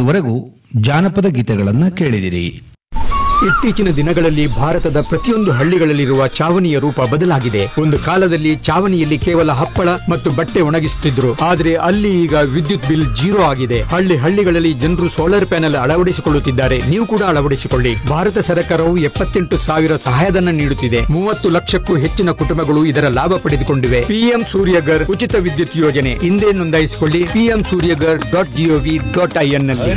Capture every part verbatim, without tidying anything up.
ಇದುವರೆಗೂ ಜಾನಪದ ಗೀತೆಗಳನ್ನು ಕೇಳಿದಿರಿ. ಇತ್ತೀಚಿನ ದಿನಗಳಲ್ಲಿ ಭಾರತದ ಪ್ರತಿಯೊಂದು ಹಳ್ಳಿಗಳಲ್ಲಿರುವ ಚಾವಣಿಯ ರೂಪ ಬದಲಾಗಿದೆ. ಒಂದು ಕಾಲದಲ್ಲಿ ಚಾವಣಿಯಲ್ಲಿ ಕೇವಲ ಹಪ್ಪಳ ಮತ್ತು ಬಟ್ಟೆ ಒಣಗಿಸುತ್ತಿದ್ರು, ಆದರೆ ಅಲ್ಲಿ ಈಗ ವಿದ್ಯುತ್ ಬಿಲ್ ಜೀರೋ ಆಗಿದೆ. ಹಳ್ಳಿ ಹಳ್ಳಿಗಳಲ್ಲಿ ಜನರು ಸೋಲಾರ್ ಪ್ಯಾನೆಲ್ ಅಳವಡಿಸಿಕೊಳ್ಳುತ್ತಿದ್ದಾರೆ. ನೀವು ಕೂಡ ಅಳವಡಿಸಿಕೊಳ್ಳಿ. ಭಾರತ ಸರ್ಕಾರವು ಎಪ್ಪತ್ತೆಂಟು ಸಾವಿರ ಸಹಾಯಧನ ನೀಡುತ್ತಿದೆ. ಮೂವತ್ತು ಲಕ್ಷಕ್ಕೂ ಹೆಚ್ಚಿನ ಕುಟುಂಬಗಳು ಇದರ ಲಾಭ ಪಡೆದುಕೊಂಡಿವೆ. ಪಿಎಂ ಸೂರ್ಯಗರ್ ಉಚಿತ ವಿದ್ಯುತ್ ಯೋಜನೆ ಹಿಂದೆ ನೋಂದಾಯಿಸಿಕೊಳ್ಳಿ. PM Surya Ghar dot gov dot IN ನಲ್ಲಿ.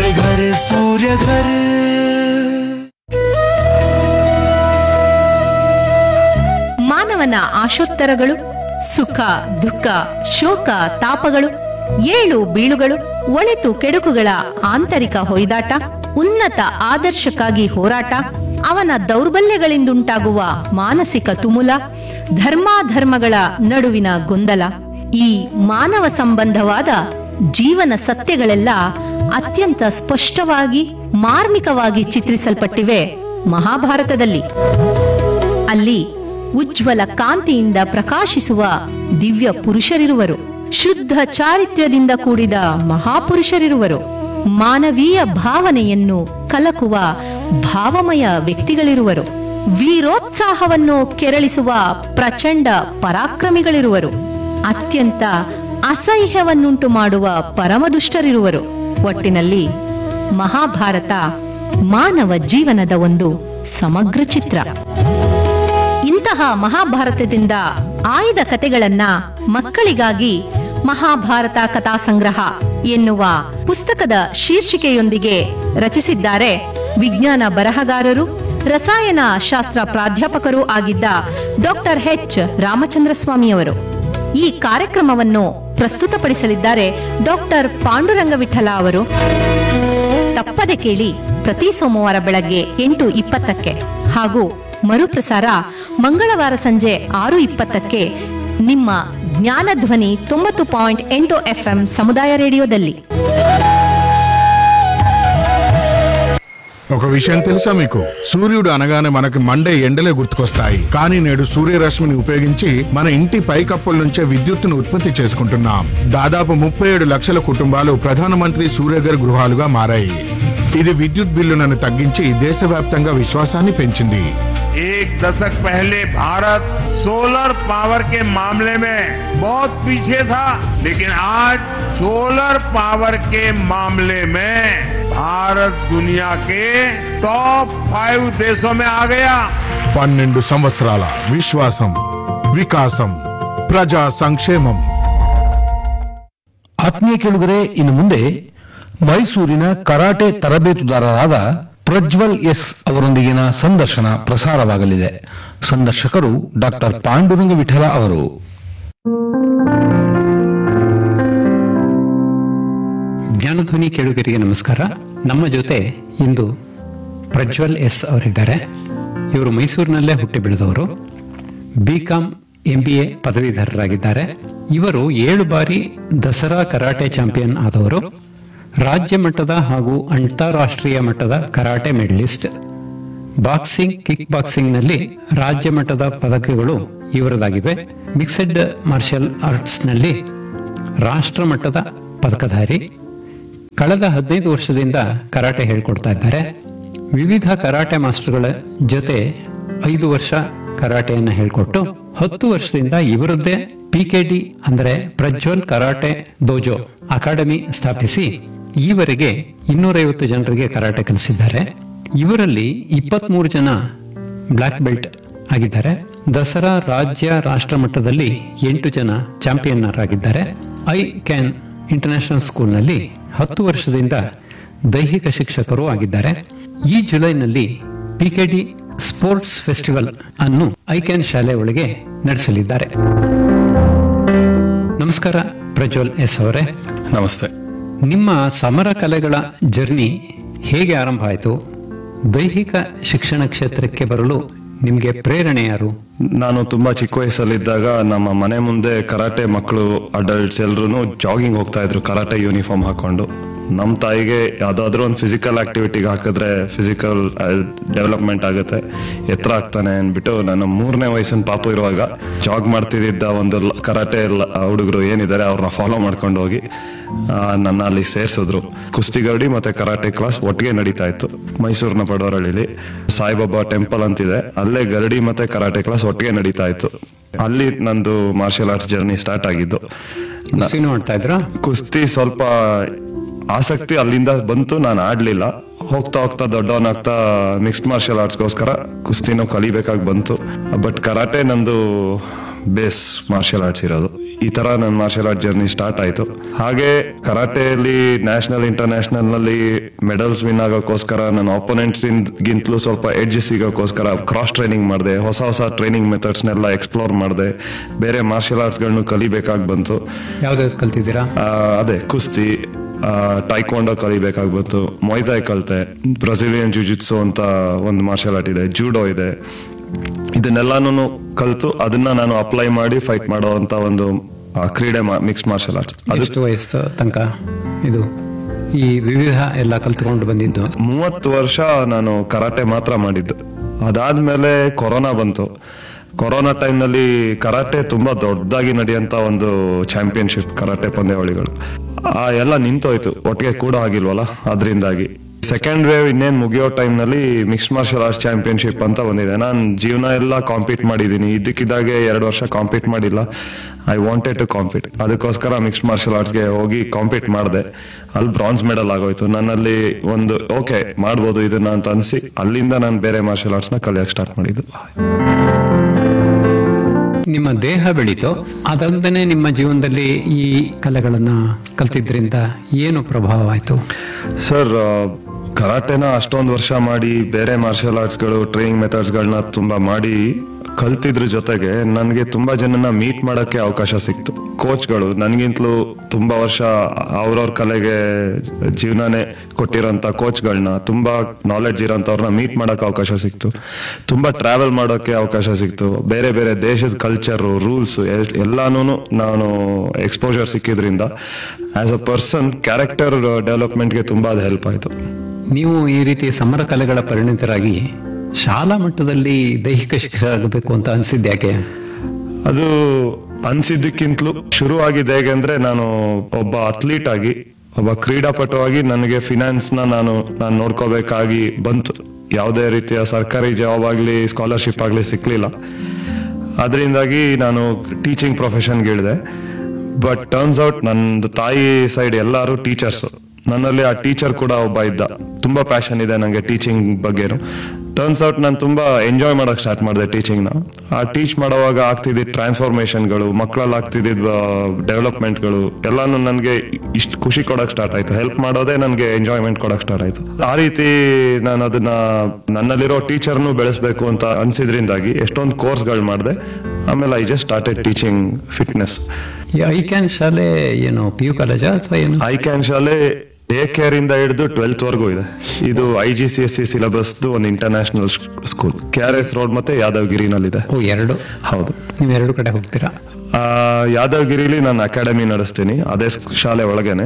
ಮಾನವನ ಆಶೋತ್ತರಗಳು, ಸುಖ ದುಃಖ ಶೋಕ ತಾಪಗಳು, ಏಳು ಬೀಳುಗಳು, ಒಳಿತು ಕೆಡುಕುಗಳ ಆಂತರಿಕ ಹೊಯ್ದಾಟ, ಉನ್ನತ ಆದರ್ಶಕ್ಕಾಗಿ ಹೋರಾಟ, ಅವನ ದೌರ್ಬಲ್ಯಗಳಿಂದುಂಟಾಗುವ ಮಾನಸಿಕ ತುಮುಲ, ಧರ್ಮಾಧರ್ಮಗಳ ನಡುವಿನ ಗೊಂದಲ, ಈ ಮಾನವ ಸಂಬಂಧವಾದ ಜೀವನ ಸತ್ಯಗಳೆಲ್ಲ ಅತ್ಯಂತ ಸ್ಪಷ್ಟವಾಗಿ ಮಾರ್ಮಿಕವಾಗಿ ಚಿತ್ರಿಸಲ್ಪಟ್ಟಿವೆ ಮಹಾಭಾರತದಲ್ಲಿ. ಅಲ್ಲಿ ಉಜ್ವಲ ಕಾಂತಿಯಿಂದ ಪ್ರಕಾಶಿಸುವ ದಿವ್ಯ ಪುರುಷರಿರುವರು, ಶುದ್ಧ ಚಾರಿತ್ರ್ಯದಿಂದ ಕೂಡಿದ ಮಹಾಪುರುಷರಿರುವರು, ಮಾನವೀಯ ಭಾವನೆಯನ್ನು ಕಲಕುವ ಭಾವಮಯ ವ್ಯಕ್ತಿಗಳಿರುವರು, ವೀರೋತ್ಸಾಹವನ್ನು ಕೆರಳಿಸುವ ಪ್ರಚಂಡ ಪರಾಕ್ರಮಿಗಳಿರುವರು, ಅತ್ಯಂತ ಅಸಹ್ಯವನ್ನುಂಟು ಮಾಡುವ ಪರಮದುಷ್ಟರಿರುವರು. ಒಟ್ಟಿನಲ್ಲಿ ಮಹಾಭಾರತ ಮಾನವ ಜೀವನದ ಒಂದು ಸಮಗ್ರ ಚಿತ್ರ. ಇಂತಹ ಮಹಾಭಾರತದಿಂದ ಆಯ್ದ ಕಥೆಗಳನ್ನ ಮಕ್ಕಳಿಗಾಗಿ ಮಹಾಭಾರತ ಕಥಾ ಸಂಗ್ರಹ ಎನ್ನುವ ಪುಸ್ತಕದ ಶೀರ್ಷಿಕೆಯೊಂದಿಗೆ ರಚಿಸಿದ್ದಾರೆ ವಿಜ್ಞಾನ ಬರಹಗಾರರು, ರಸಾಯನ ಶಾಸ್ತ್ರ ಪ್ರಾಧ್ಯಾಪಕರೂ ಆಗಿದ್ದ ಡಾಕ್ಟರ್ ಎಚ್ ರಾಮಚಂದ್ರ ಸ್ವಾಮಿಯವರು. ಈ ಕಾರ್ಯಕ್ರಮವನ್ನು ಪ್ರಸ್ತುತಪಡಿಸಲಿದ್ದಾರೆ ಡಾಕ್ಟರ್ ಪಾಂಡುರಂಗ ವಿಠಲ ಅವರು. ತಪ್ಪದೆ ಕೇಳಿ, ಪ್ರತಿ ಸೋಮವಾರ ಬೆಳಗ್ಗೆ ಎಂಟು ಇಪ್ಪತ್ತಕ್ಕೆ ಹಾಗೂ ಮರುಪ್ರಸಾರ ಮಂಗಳವಾರ ಸಂಜೆ ಆರು ಇಪ್ಪತ್ತಕ್ಕೆ ನಿಮ್ಮ ಜ್ಞಾನಧ್ವನಿ ತೊಂಬತ್ತು ಪಾಯಿಂಟ್ ಎಂಟು ಎಫ್ಎಂ ಸಮುದಾಯ ರೇಡಿಯೋದಲ್ಲಿ. ఒక విషయం తెలుసా మీకు? సూర్యుడు అనగానే మనకి మండే ఎండలే గుర్తుకొస్తాయి. కానీ నేడు సూర్యరశ్మిని ఉపయోగించి మన ఇంటి పైకప్పుల నుంచే విద్యుత్తును ఉత్పత్తి చేసుకుంటున్నాం. దాదాపు ముప్పై ఏడు లక్షల కుటుంబాలు ప్రధానమంత్రి సూర్యఘర్ గృహాలుగా మారాయి. ఇది విద్యుత్ బిల్లులను తగ్గించి దేశవ్యాప్తంగా విశ్వాసాన్ని పెంచింది. एक दशक पहले भारत सोलर पावर के मामले में बहुत पीछे था, लेकिन आज सोलर पावर के मामले में भारत दुनिया के टॉप फाइव देशों में आ गया. పన్నెండు సంవత్సరాల విశ్వాసం, వికాసం, ప్రజా సంక్షేమం. ಆತ್ಮೀಯ ಕೇಳುಗರೆ, ಇನ್ನು ಮುಂದೆ ಮೈಸೂರಿನ ಕರಾಟೆ ತರಬೇತುದಾರರಾದ ಪ್ರಜ್ವಲ್ ಎಸ್ ಅವರೊಂದಿಗಿನ ಸಂದರ್ಶನ ಪ್ರಸಾರವಾಗಲಿದೆ. ಸಂದರ್ಶಕರು ಡಾಕ್ಟರ್ ಪಾಂಡುರಂಗ ವಿಠಲ ಅವರು. ಜ್ಞಾನಧ್ವನಿ ಕೇಳುಗರಿಗೆ ನಮಸ್ಕಾರ. ನಮ್ಮ ಜೊತೆ ಇಂದು ಪ್ರಜ್ವಲ್ ಎಸ್ ಅವರಿದ್ದಾರೆ. ಇವರು ಮೈಸೂರಿನಲ್ಲೇ ಹುಟ್ಟಿ ಬೆಳೆದವರು. B com M B A ಪದವೀಧರರಾಗಿದ್ದಾರೆ. ಇವರು ಏಳು ಬಾರಿ ದಸರಾ ಕರಾಟೆ ಚಾಂಪಿಯನ್ ಆದವರು. ರಾಜ್ಯ ಮಟ್ಟದ ಹಾಗೂ ಅಂತಾರಾಷ್ಟ್ರೀಯ ಮಟ್ಟದ karate medallist. Boxing, kick boxing ನಲ್ಲಿ ರಾಜ್ಯ ಮಟ್ಟದ ಪದಕಗಳು ಇವರದಾಗಿವೆ. ಮಿಕ್ಸೆಡ್ ಮಾರ್ಷಲ್ ಆರ್ಟ್ಸ್ ನಲ್ಲಿ ರಾಷ್ಟ್ರ ಮಟ್ಟದ ಪದಕಧಾರಿ. ಕಳೆದ ಹದಿನೈದು ವರ್ಷದಿಂದ ಕರಾಟೆ ಹೇಳ್ಕೊಡ್ತಾ ಇದ್ದಾರೆ. ವಿವಿಧ ಕರಾಟೆ ಮಾಸ್ಟರ್ಗಳ ಜೊತೆ ಐದು ವರ್ಷ ಕರಾಟೆಯನ್ನು ಹೇಳ್ಕೊಟ್ಟು ಹತ್ತು ವರ್ಷದಿಂದ ಇವರದ್ದೇ ಪಿಕೆಡಿ ಅಂದರೆ ಪ್ರಜ್ವಲ್ ಕರಾಟೆ ದೋಜೋ ಅಕಾಡೆಮಿ ಸ್ಥಾಪಿಸಿ ಈವರೆಗೆ ಇನ್ನೂರೈವತ್ತು ಜನರಿಗೆ ಕರಾಟೆ ಕಲಿಸಿದ್ದಾರೆ. ಇವರಲ್ಲಿ ಇಪ್ಪತ್ಮೂರು ಜನ ಬ್ಲಾಕ್ ಬೆಲ್ಟ್ ಆಗಿದ್ದಾರೆ. ದಸರಾ ರಾಜ್ಯ ರಾಷ್ಟ್ರ ಮಟ್ಟದಲ್ಲಿ ಎಂಟು ಜನ ಚಾಂಪಿಯನ್ನರ್ ಆಗಿದ್ದಾರೆ. ಐ ಕ್ಯಾನ್ ಇಂಟರ್ನ್ಯಾಷನಲ್ ಸ್ಕೂಲ್ನಲ್ಲಿ ಹತ್ತು ವರ್ಷದಿಂದ ದೈಹಿಕ ಶಿಕ್ಷಕರು ಆಗಿದ್ದಾರೆ. ಈ ಜುಲೈನಲ್ಲಿ ಪಿಕೆಡಿ ಸ್ಪೋರ್ಟ್ಸ್ ಫೆಸ್ಟಿವಲ್ ಅನ್ನು ಐ ಕ್ಯಾನ್ ಶಾಲೆ ಒಳಗೆ ನಡೆಸಲಿದ್ದಾರೆ. ನಮಸ್ಕಾರ ಪ್ರಜ್ವಲ್ ಎಸ್ ಅವರೇ. ನಮಸ್ತೆ. ನಿಮ್ಮ ಸಮರ ಕಲೆಗಳ ಜರ್ನಿ ಹೇಗೆ ಆರಂಭ ಆಯಿತು? ದೈಹಿಕ ಶಿಕ್ಷಣ ಕ್ಷೇತ್ರಕ್ಕೆ ಬರಲು ನಿಮಗೆ ಪ್ರೇರಣೆ ಯಾರು? ನಾನು ತುಂಬಾ ಚಿಕ್ಕ ವಯಸ್ಸಲ್ಲಿದ್ದಾಗ ನಮ್ಮ ಮನೆ ಮುಂದೆ ಕರಾಟೆ ಮಕ್ಕಳು, ಅಡಲ್ಟ್ಸ್ ಎಲ್ಲರೂ ಜಾಗಿಂಗ್ ಹೋಗ್ತಾ ಇದ್ರು ಕರಾಟೆ ಯೂನಿಫಾರ್ಮ್ ಹಾಕೊಂಡು. ನಮ್ಮ ತಾಯಿಗೆ ಯಾವುದಾದ್ರೂ ಒಂದು ಫಿಸಿಕಲ್ ಆಕ್ಟಿವಿಟಿಗೆ ಹಾಕಿದ್ರೆ ಫಿಸಿಕಲ್ ಡೆವಲಪ್ಮೆಂಟ್ ಆಗುತ್ತೆ, ಎತ್ತರ ಆಗ್ತಾನೆ ಅಂದ್ಬಿಟ್ಟು ನನ್ನ ಮೂರನೇ ವಯಸ್ಸಿನ ಪಾಪು ಇರುವಾಗ ಜಾಗ್ ಮಾಡ್ತಿದ್ದ ಒಂದು ಕರಾಟೆ ಹುಡುಗರು ಏನಿದ್ದಾರೆ ಅವ್ರನ್ನ ಫಾಲೋ ಮಾಡ್ಕೊಂಡು ಹೋಗಿ ನನ್ನ ಅಲ್ಲಿ ಸೇರಿಸಿದ್ರು. ಕುಸ್ತಿ ಗರಡಿ ಮತ್ತೆ ಕರಾಟೆ ಕ್ಲಾಸ್ ಒಟ್ಟಿಗೆ ನಡೀತಾ ಇತ್ತು ಮೈಸೂರಿನ ಪಡವರಳ್ಳಿಲಿ. ಸಾಯಿಬಾಬಾ ಟೆಂಪಲ್ ಅಂತಿದೆ, ಅಲ್ಲೇ ಗರಡಿ ಮತ್ತೆ ಕರಾಟೆ ಕ್ಲಾಸ್ ಒಟ್ಟಿಗೆ ನಡೀತಾ ಇತ್ತು. ಅಲ್ಲಿ ನಂದು ಮಾರ್ಷಲ್ ಆರ್ಟ್ಸ್ ಜರ್ನಿ ಸ್ಟಾರ್ಟ್ ಆಗಿದ್ದು. ಕುಸ್ತಿನೂ ಆಡ್ತಾ ಇದ್ರ? ಕುಸ್ತಿ ಸ್ವಲ್ಪ ಆಸಕ್ತಿ ಅಲ್ಲಿಂದ ಬಂತು, ನಾನು ಆಡ್ಲಿಲ್ಲ. ಹೋಗ್ತಾ ಹೋಗ್ತಾ ದೊಡ್ಡವನಾಗ್ತಾ ಮಿಕ್ಸ್ಡ್ ಮಾರ್ಷಲ್ ಆರ್ಟ್ಸ್ಗೋಸ್ಕರ ಕುಸ್ತಿನೂ ಕಲಿಬೇಕಾಗಿ ಬಂತು. ಬಟ್ ಕರಾಟೆ ನಂದು ಬೇಸ್ ಮಾರ್ಷಲ್ ಆರ್ಟ್ಸ್ ಇರೋದು. ಈ ತರ ನನ್ನ ಮಾರ್ಷಲ್ ಆರ್ಟ್ ಜರ್ನಿ ಸ್ಟಾರ್ಟ್ ಆಯ್ತು. ಹಾಗೆ ಕರಾಟೆಯಲ್ಲಿ ನ್ಯಾಷನಲ್ ಇಂಟರ್ನ್ಯಾಷನಲ್ ನಲ್ಲಿ ಮೆಡಲ್ಸ್ ವಿನ್ ಆಗೋಕ್ಕೋಸ್ಕರ ನನ್ನ ಆಪೋನೆಂಟ್ಸ್ ಗಿಂತಲೂ ಸ್ವಲ್ಪ ಎಡ್ಜ್ ಸಿಗೋಕ್ಕೋಸ್ಕರ ಕ್ರಾಸ್ ಟ್ರೈನಿಂಗ್ ಮಾಡಿದೆ. ಹೊಸ ಹೊಸ ಟ್ರೈನಿಂಗ್ ಮೆಥಡ್ಸ್ನೆಲ್ಲ ಎಕ್ಸ್ಪ್ಲೋರ್ ಮಾಡಿದೆ. ಬೇರೆ ಮಾರ್ಷಲ್ ಆರ್ಟ್ಸ್ಗಳನ್ನು ಕಲಿಬೇಕಾಗಿ ಬಂತು. ಯಾವ್ದಾವ್ದು ಕಲ್ತಿದ್ದೀರಾ? ಅದೇ ಕುಸ್ತಿ, ಟೈಕ್ವಾಂಡೋ ಕಲಿಬೇಕಾಗಿ ಬಂತು, ಮೊಯ್ತಾಯ್ ಕಲಿತೆ, ಬ್ರೆಜಿಲಿಯನ್ ಜುಜಿಟ್ಸು ಅಂತ ಒಂದು ಮಾರ್ಷಲ್ ಆರ್ಟ್ ಇದೆ, ಜೂಡೋ ಇದೆ. ಇದನ್ನೆಲ್ಲಾನು ಕಲಿತು ಅದನ್ನ ನಾನು ಅಪ್ಲೈ ಮಾಡಿ ಫೈಟ್ ಮಾಡೋ ಅಂತ ಒಂದು ಕ್ರೀಡೆ ಮಿಕ್ಸ್ ಮಾರ್ಷಲ್ ಆರ್ಟ್ಸ್. ಎಷ್ಟು ವಯಸ್ಸು ತನಕ ಇದು ಈ ವಿವಿಧ ಎಲ್ಲ ಕಲ್ತ್ಕೊಂಡು ಬಂದಿದ್ದು? ಮೂವತ್ತು ವರ್ಷ ನಾನು ಕರಾಟೆ ಮಾತ್ರ ಮಾಡಿದ್ದು. ಅದಾದ್ಮೇಲೆ ಕೊರೋನಾ ಬಂತು. ಕೊರೋನಾ ಟೈಮ್ನಲ್ಲಿ ಕರಾಟೆ ತುಂಬಾ ದೊಡ್ಡದಾಗಿ ನಡೆಯುವಂತ ಒಂದು ಚಾಂಪಿಯನ್ಶಿಪ್ ಕರಾಟೆ ಪಂದ್ಯಾವಳಿಗಳು ಆ ಎಲ್ಲ ನಿಂತೋಯ್ತು, ಒಟ್ಟಿಗೆ ಕೂಡ ಆಗಿಲ್ವಲ್ಲ. ಅದರಿಂದಾಗಿ ಸೆಕೆಂಡ್ ವೇವ್ ಇನ್ನೇನು ಮುಗಿಯೋ ಟೈಮ್ನಲ್ಲಿ ಮಿಕ್ಸ್ ಮಾರ್ಷಲ್ ಆರ್ಟ್ಸ್ ಚಾಂಪಿಯನ್ಶಿಪ್ ಅಂತ ಬಂದಿದೆ. ನಾನು ಜೀವನ ಎಲ್ಲ ಕಾಂಪೀಟ್ ಮಾಡಿದ್ದೀನಿ, ಇದ್ದಕ್ಕಿದ್ದಾಗೆ ಎರಡು ವರ್ಷ ಕಾಂಪೀಟ್ ಮಾಡಿಲ್ಲ. ಐ ವಾಂಟೆಡ್ ಟು ಕಾಂಪೀಟ್, ಅದಕ್ಕೋಸ್ಕರ ಮಿಕ್ಸ್ ಮಾರ್ಷಲ್ ಆರ್ಟ್ಸ್ಗೆ ಹೋಗಿ ಕಾಂಪೀಟ್ ಮಾಡಿದೆ. ಅಲ್ಲಿ ಬ್ರಾನ್ಸ್ ಮೆಡಲ್ ಆಗೋಯ್ತು. ನನ್ನಲ್ಲಿ ಒಂದು ಓಕೆ ಮಾಡ್ಬೋದು ಇದನ್ನ ಅಂತ ಅನಿಸಿ ಅಲ್ಲಿಂದ ನಾನು ಬೇರೆ ಮಾರ್ಷಲ್ ಆರ್ಟ್ಸ್ನ ಕಲಿಯಕ್ಕೆ ಸ್ಟಾರ್ಟ್ ಮಾಡಿದ್ದು. ನಿಮ್ಮ ದೇಹ ಬೆಳೀತು, ಅದಲ್ಲದೆ ನಿಮ್ಮ ಜೀವನದಲ್ಲಿ ಈ ಕಲೆಗಳನ್ನ ಕಲ್ತಿದ್ರಿಂದ ಏನು ಪ್ರಭಾವ ಆಯ್ತು? ಸರ್, ಕರಾಟೆನ ಅಷ್ಟೊಂದು ವರ್ಷ ಮಾಡಿ ಬೇರೆ ಮಾರ್ಷಲ್ ಆರ್ಟ್ಸ್ಗಳು ಟ್ರೈನಿಂಗ್ ಮೆಥಡ್ಸ್ಗಳನ್ನ ತುಂಬಾ ಮಾಡಿ ಕಲ್ತಿದ್ರ ಜೊತೆಗೆ ನನಗೆ ತುಂಬಾ ಜನನ ಮೀಟ್ ಮಾಡೋಕ್ಕೆ ಅವಕಾಶ ಸಿಕ್ತು. ಕೋಚ್ಗಳು ನನಗಿಂತಲೂ ತುಂಬಾ ವರ್ಷ ಅವ್ರವ್ರ ಕಲೆಗೆ ಜೀವನನೇ ಕೊಟ್ಟಿರೋಂಥ ಕೋಚ್ಗಳನ್ನ, ತುಂಬಾ ನಾಲೆಡ್ಜ್ ಇರೋಂಥವ್ರನ್ನ ಮೀಟ್ ಮಾಡೋಕೆ ಅವಕಾಶ ಸಿಕ್ತು. ತುಂಬಾ ಟ್ರಾವೆಲ್ ಮಾಡೋಕ್ಕೆ ಅವಕಾಶ ಸಿಕ್ತು. ಬೇರೆ ಬೇರೆ ದೇಶದ ಕಲ್ಚರು, ರೂಲ್ಸ್ ಎಲ್ಲಾನು ನಾನು exposure ಸಿಕ್ಕಿದ್ರಿಂದ as a person character ಡೆವಲಪ್ಮೆಂಟ್ಗೆ ತುಂಬಾ ಅದು ಹೆಲ್ಪ್ ಆಯಿತು. ನೀವು ಈ ರೀತಿ ಸಮರ ಕಲೆಗಳ ಪರಿಣಿತರಾಗಿ ಶಾಲಾ ಮಟ್ಟದಲ್ಲಿ ದೈಹಿಕ ಶಿಕ್ಷಕ ಆಗಬೇಕು ಅಂತ ಅನ್ಸಿದ್ದು ಯಾಕೆ? ಅದು ಅನ್ಸಿದ್ದಕ್ಕಿಂತಲೂ ಶುರು ಆಗಿದೆ ಹೇಗೆ ಅಂದ್ರೆ, ನಾನು ಒಬ್ಬ ಅಥ್ಲೀಟ್ ಆಗಿ, ಒಬ್ಬ ಕ್ರೀಡಾಪಟುವಾಗಿ ನನಗೆ ಫಿನಾನ್ಸ್ ನ ನಾನು ನಾನು ನೋಡ್ಕೋಬೇಕಾಗಿ ಬಂತು. ಯಾವುದೇ ರೀತಿಯ ಸರ್ಕಾರಿ ಜಾಬ್ ಆಗ್ಲಿ ಸ್ಕಾಲರ್ಶಿಪ್ ಆಗ್ಲಿ ಸಿಕ್ಲಿಲ್ಲ. ಅದರಿಂದಾಗಿ ನಾನು ಟೀಚಿಂಗ್ ಪ್ರೊಫೆಷನ್ಗೆ ಇಳಿದೆ. ಬಟ್ ಟರ್ನ್ಸ್ ಔಟ್ ನನ್ನ ತಾಯಿ ಸೈಡ್ ಎಲ್ಲರೂ ಟೀಚರ್ಸ್. ನನ್ನಲ್ಲಿ ಆ ಟೀಚರ್ ಕೂಡ ಒಬ್ಬ ಇದ್ದ. ತುಂಬಾ ಪ್ಯಾಷನ್ ಇದೆ ನನಗೆ ಟೀಚಿಂಗ್ ಬಗ್ಗೆನು. ಟರ್ನ್ಸ್ ಔಟ್ ನಾನು ತುಂಬಾ ಎಂಜಾಯ್ ಮಾಡಕ್ ಸ್ಟಾರ್ಟ್ ಮಾಡಿದೆ ಟೀಚಿಂಗ್ನ. ಆ ಟೀಚ್ ಮಾಡುವಾಗ ಆಗ್ತಿದ್ದ ಟ್ರಾನ್ಸ್ಫಾರ್ಮೇಶನ್ಗಳು, ಮಕ್ಕಳಲ್ಲಿ ಆಗ್ತಿದ್ದ ಡೆವಲಪ್ಮೆಂಟ್ಗಳು ಎಲ್ಲಾನು ನನಗೆ ಇಷ್ಟು ಖುಷಿ ಕೊಡಕ್ ಸ್ಟಾರ್ಟ್ ಆಯ್ತು. ಹೆಲ್ಪ್ ಮಾಡೋದೇ ನನಗೆ ಎಂಜಾಯ್ಮೆಂಟ್ ಕೊಡಕ್ ಸ್ಟಾರ್ಟ್ ಆಯ್ತು. ಆ ರೀತಿ ನಾನು ಅದನ್ನ ನನ್ನಲ್ಲಿರೋ ಟೀಚರ್ನು ಬೆಳೆಸಬೇಕು ಅಂತ ಅನ್ಸಿದ್ರಿಂದಾಗಿ ಎಷ್ಟೊಂದು ಕೋರ್ಸ್ಗಳು ಮಾಡಿದೆ. ಆಮೇಲೆ I just started teaching fitness. ಈ ಐ ಕ್ಯಾನ್ ಶಾಲೆ ಏನು ಪಿ ಯು ಕಾಲೇಜಾ ಅಥವಾ ಏನು? ಐ ಕ್ಯಾನ್ ಶಾಲೆ ಡೇ ಕೇರ್ ಇಂದ ಹಿಡಿದು ಟ್ವೆಲ್ತ್ ವರ್ಗೂ ಇದೆ. ಇದು I G C S C syllabus ಒಂದು international school. K R S road ಮತ್ತೆ ಯಾದವಗಿರಿನಲ್ಲಿದೆ. ಓ, ಎರಡು? ಹೌದು. ನೀವು ಎರಡು ಕಡೆ ಹೋಗ್ತೀರಾ? ಯಾದವಗಿರಿಲಿ ನಾನು ಅಕಾಡೆಮಿ ನಡೆಸ್ತೀನಿ, ಅದೇ ಶಾಲೆ ಒಳಗೇನೆ.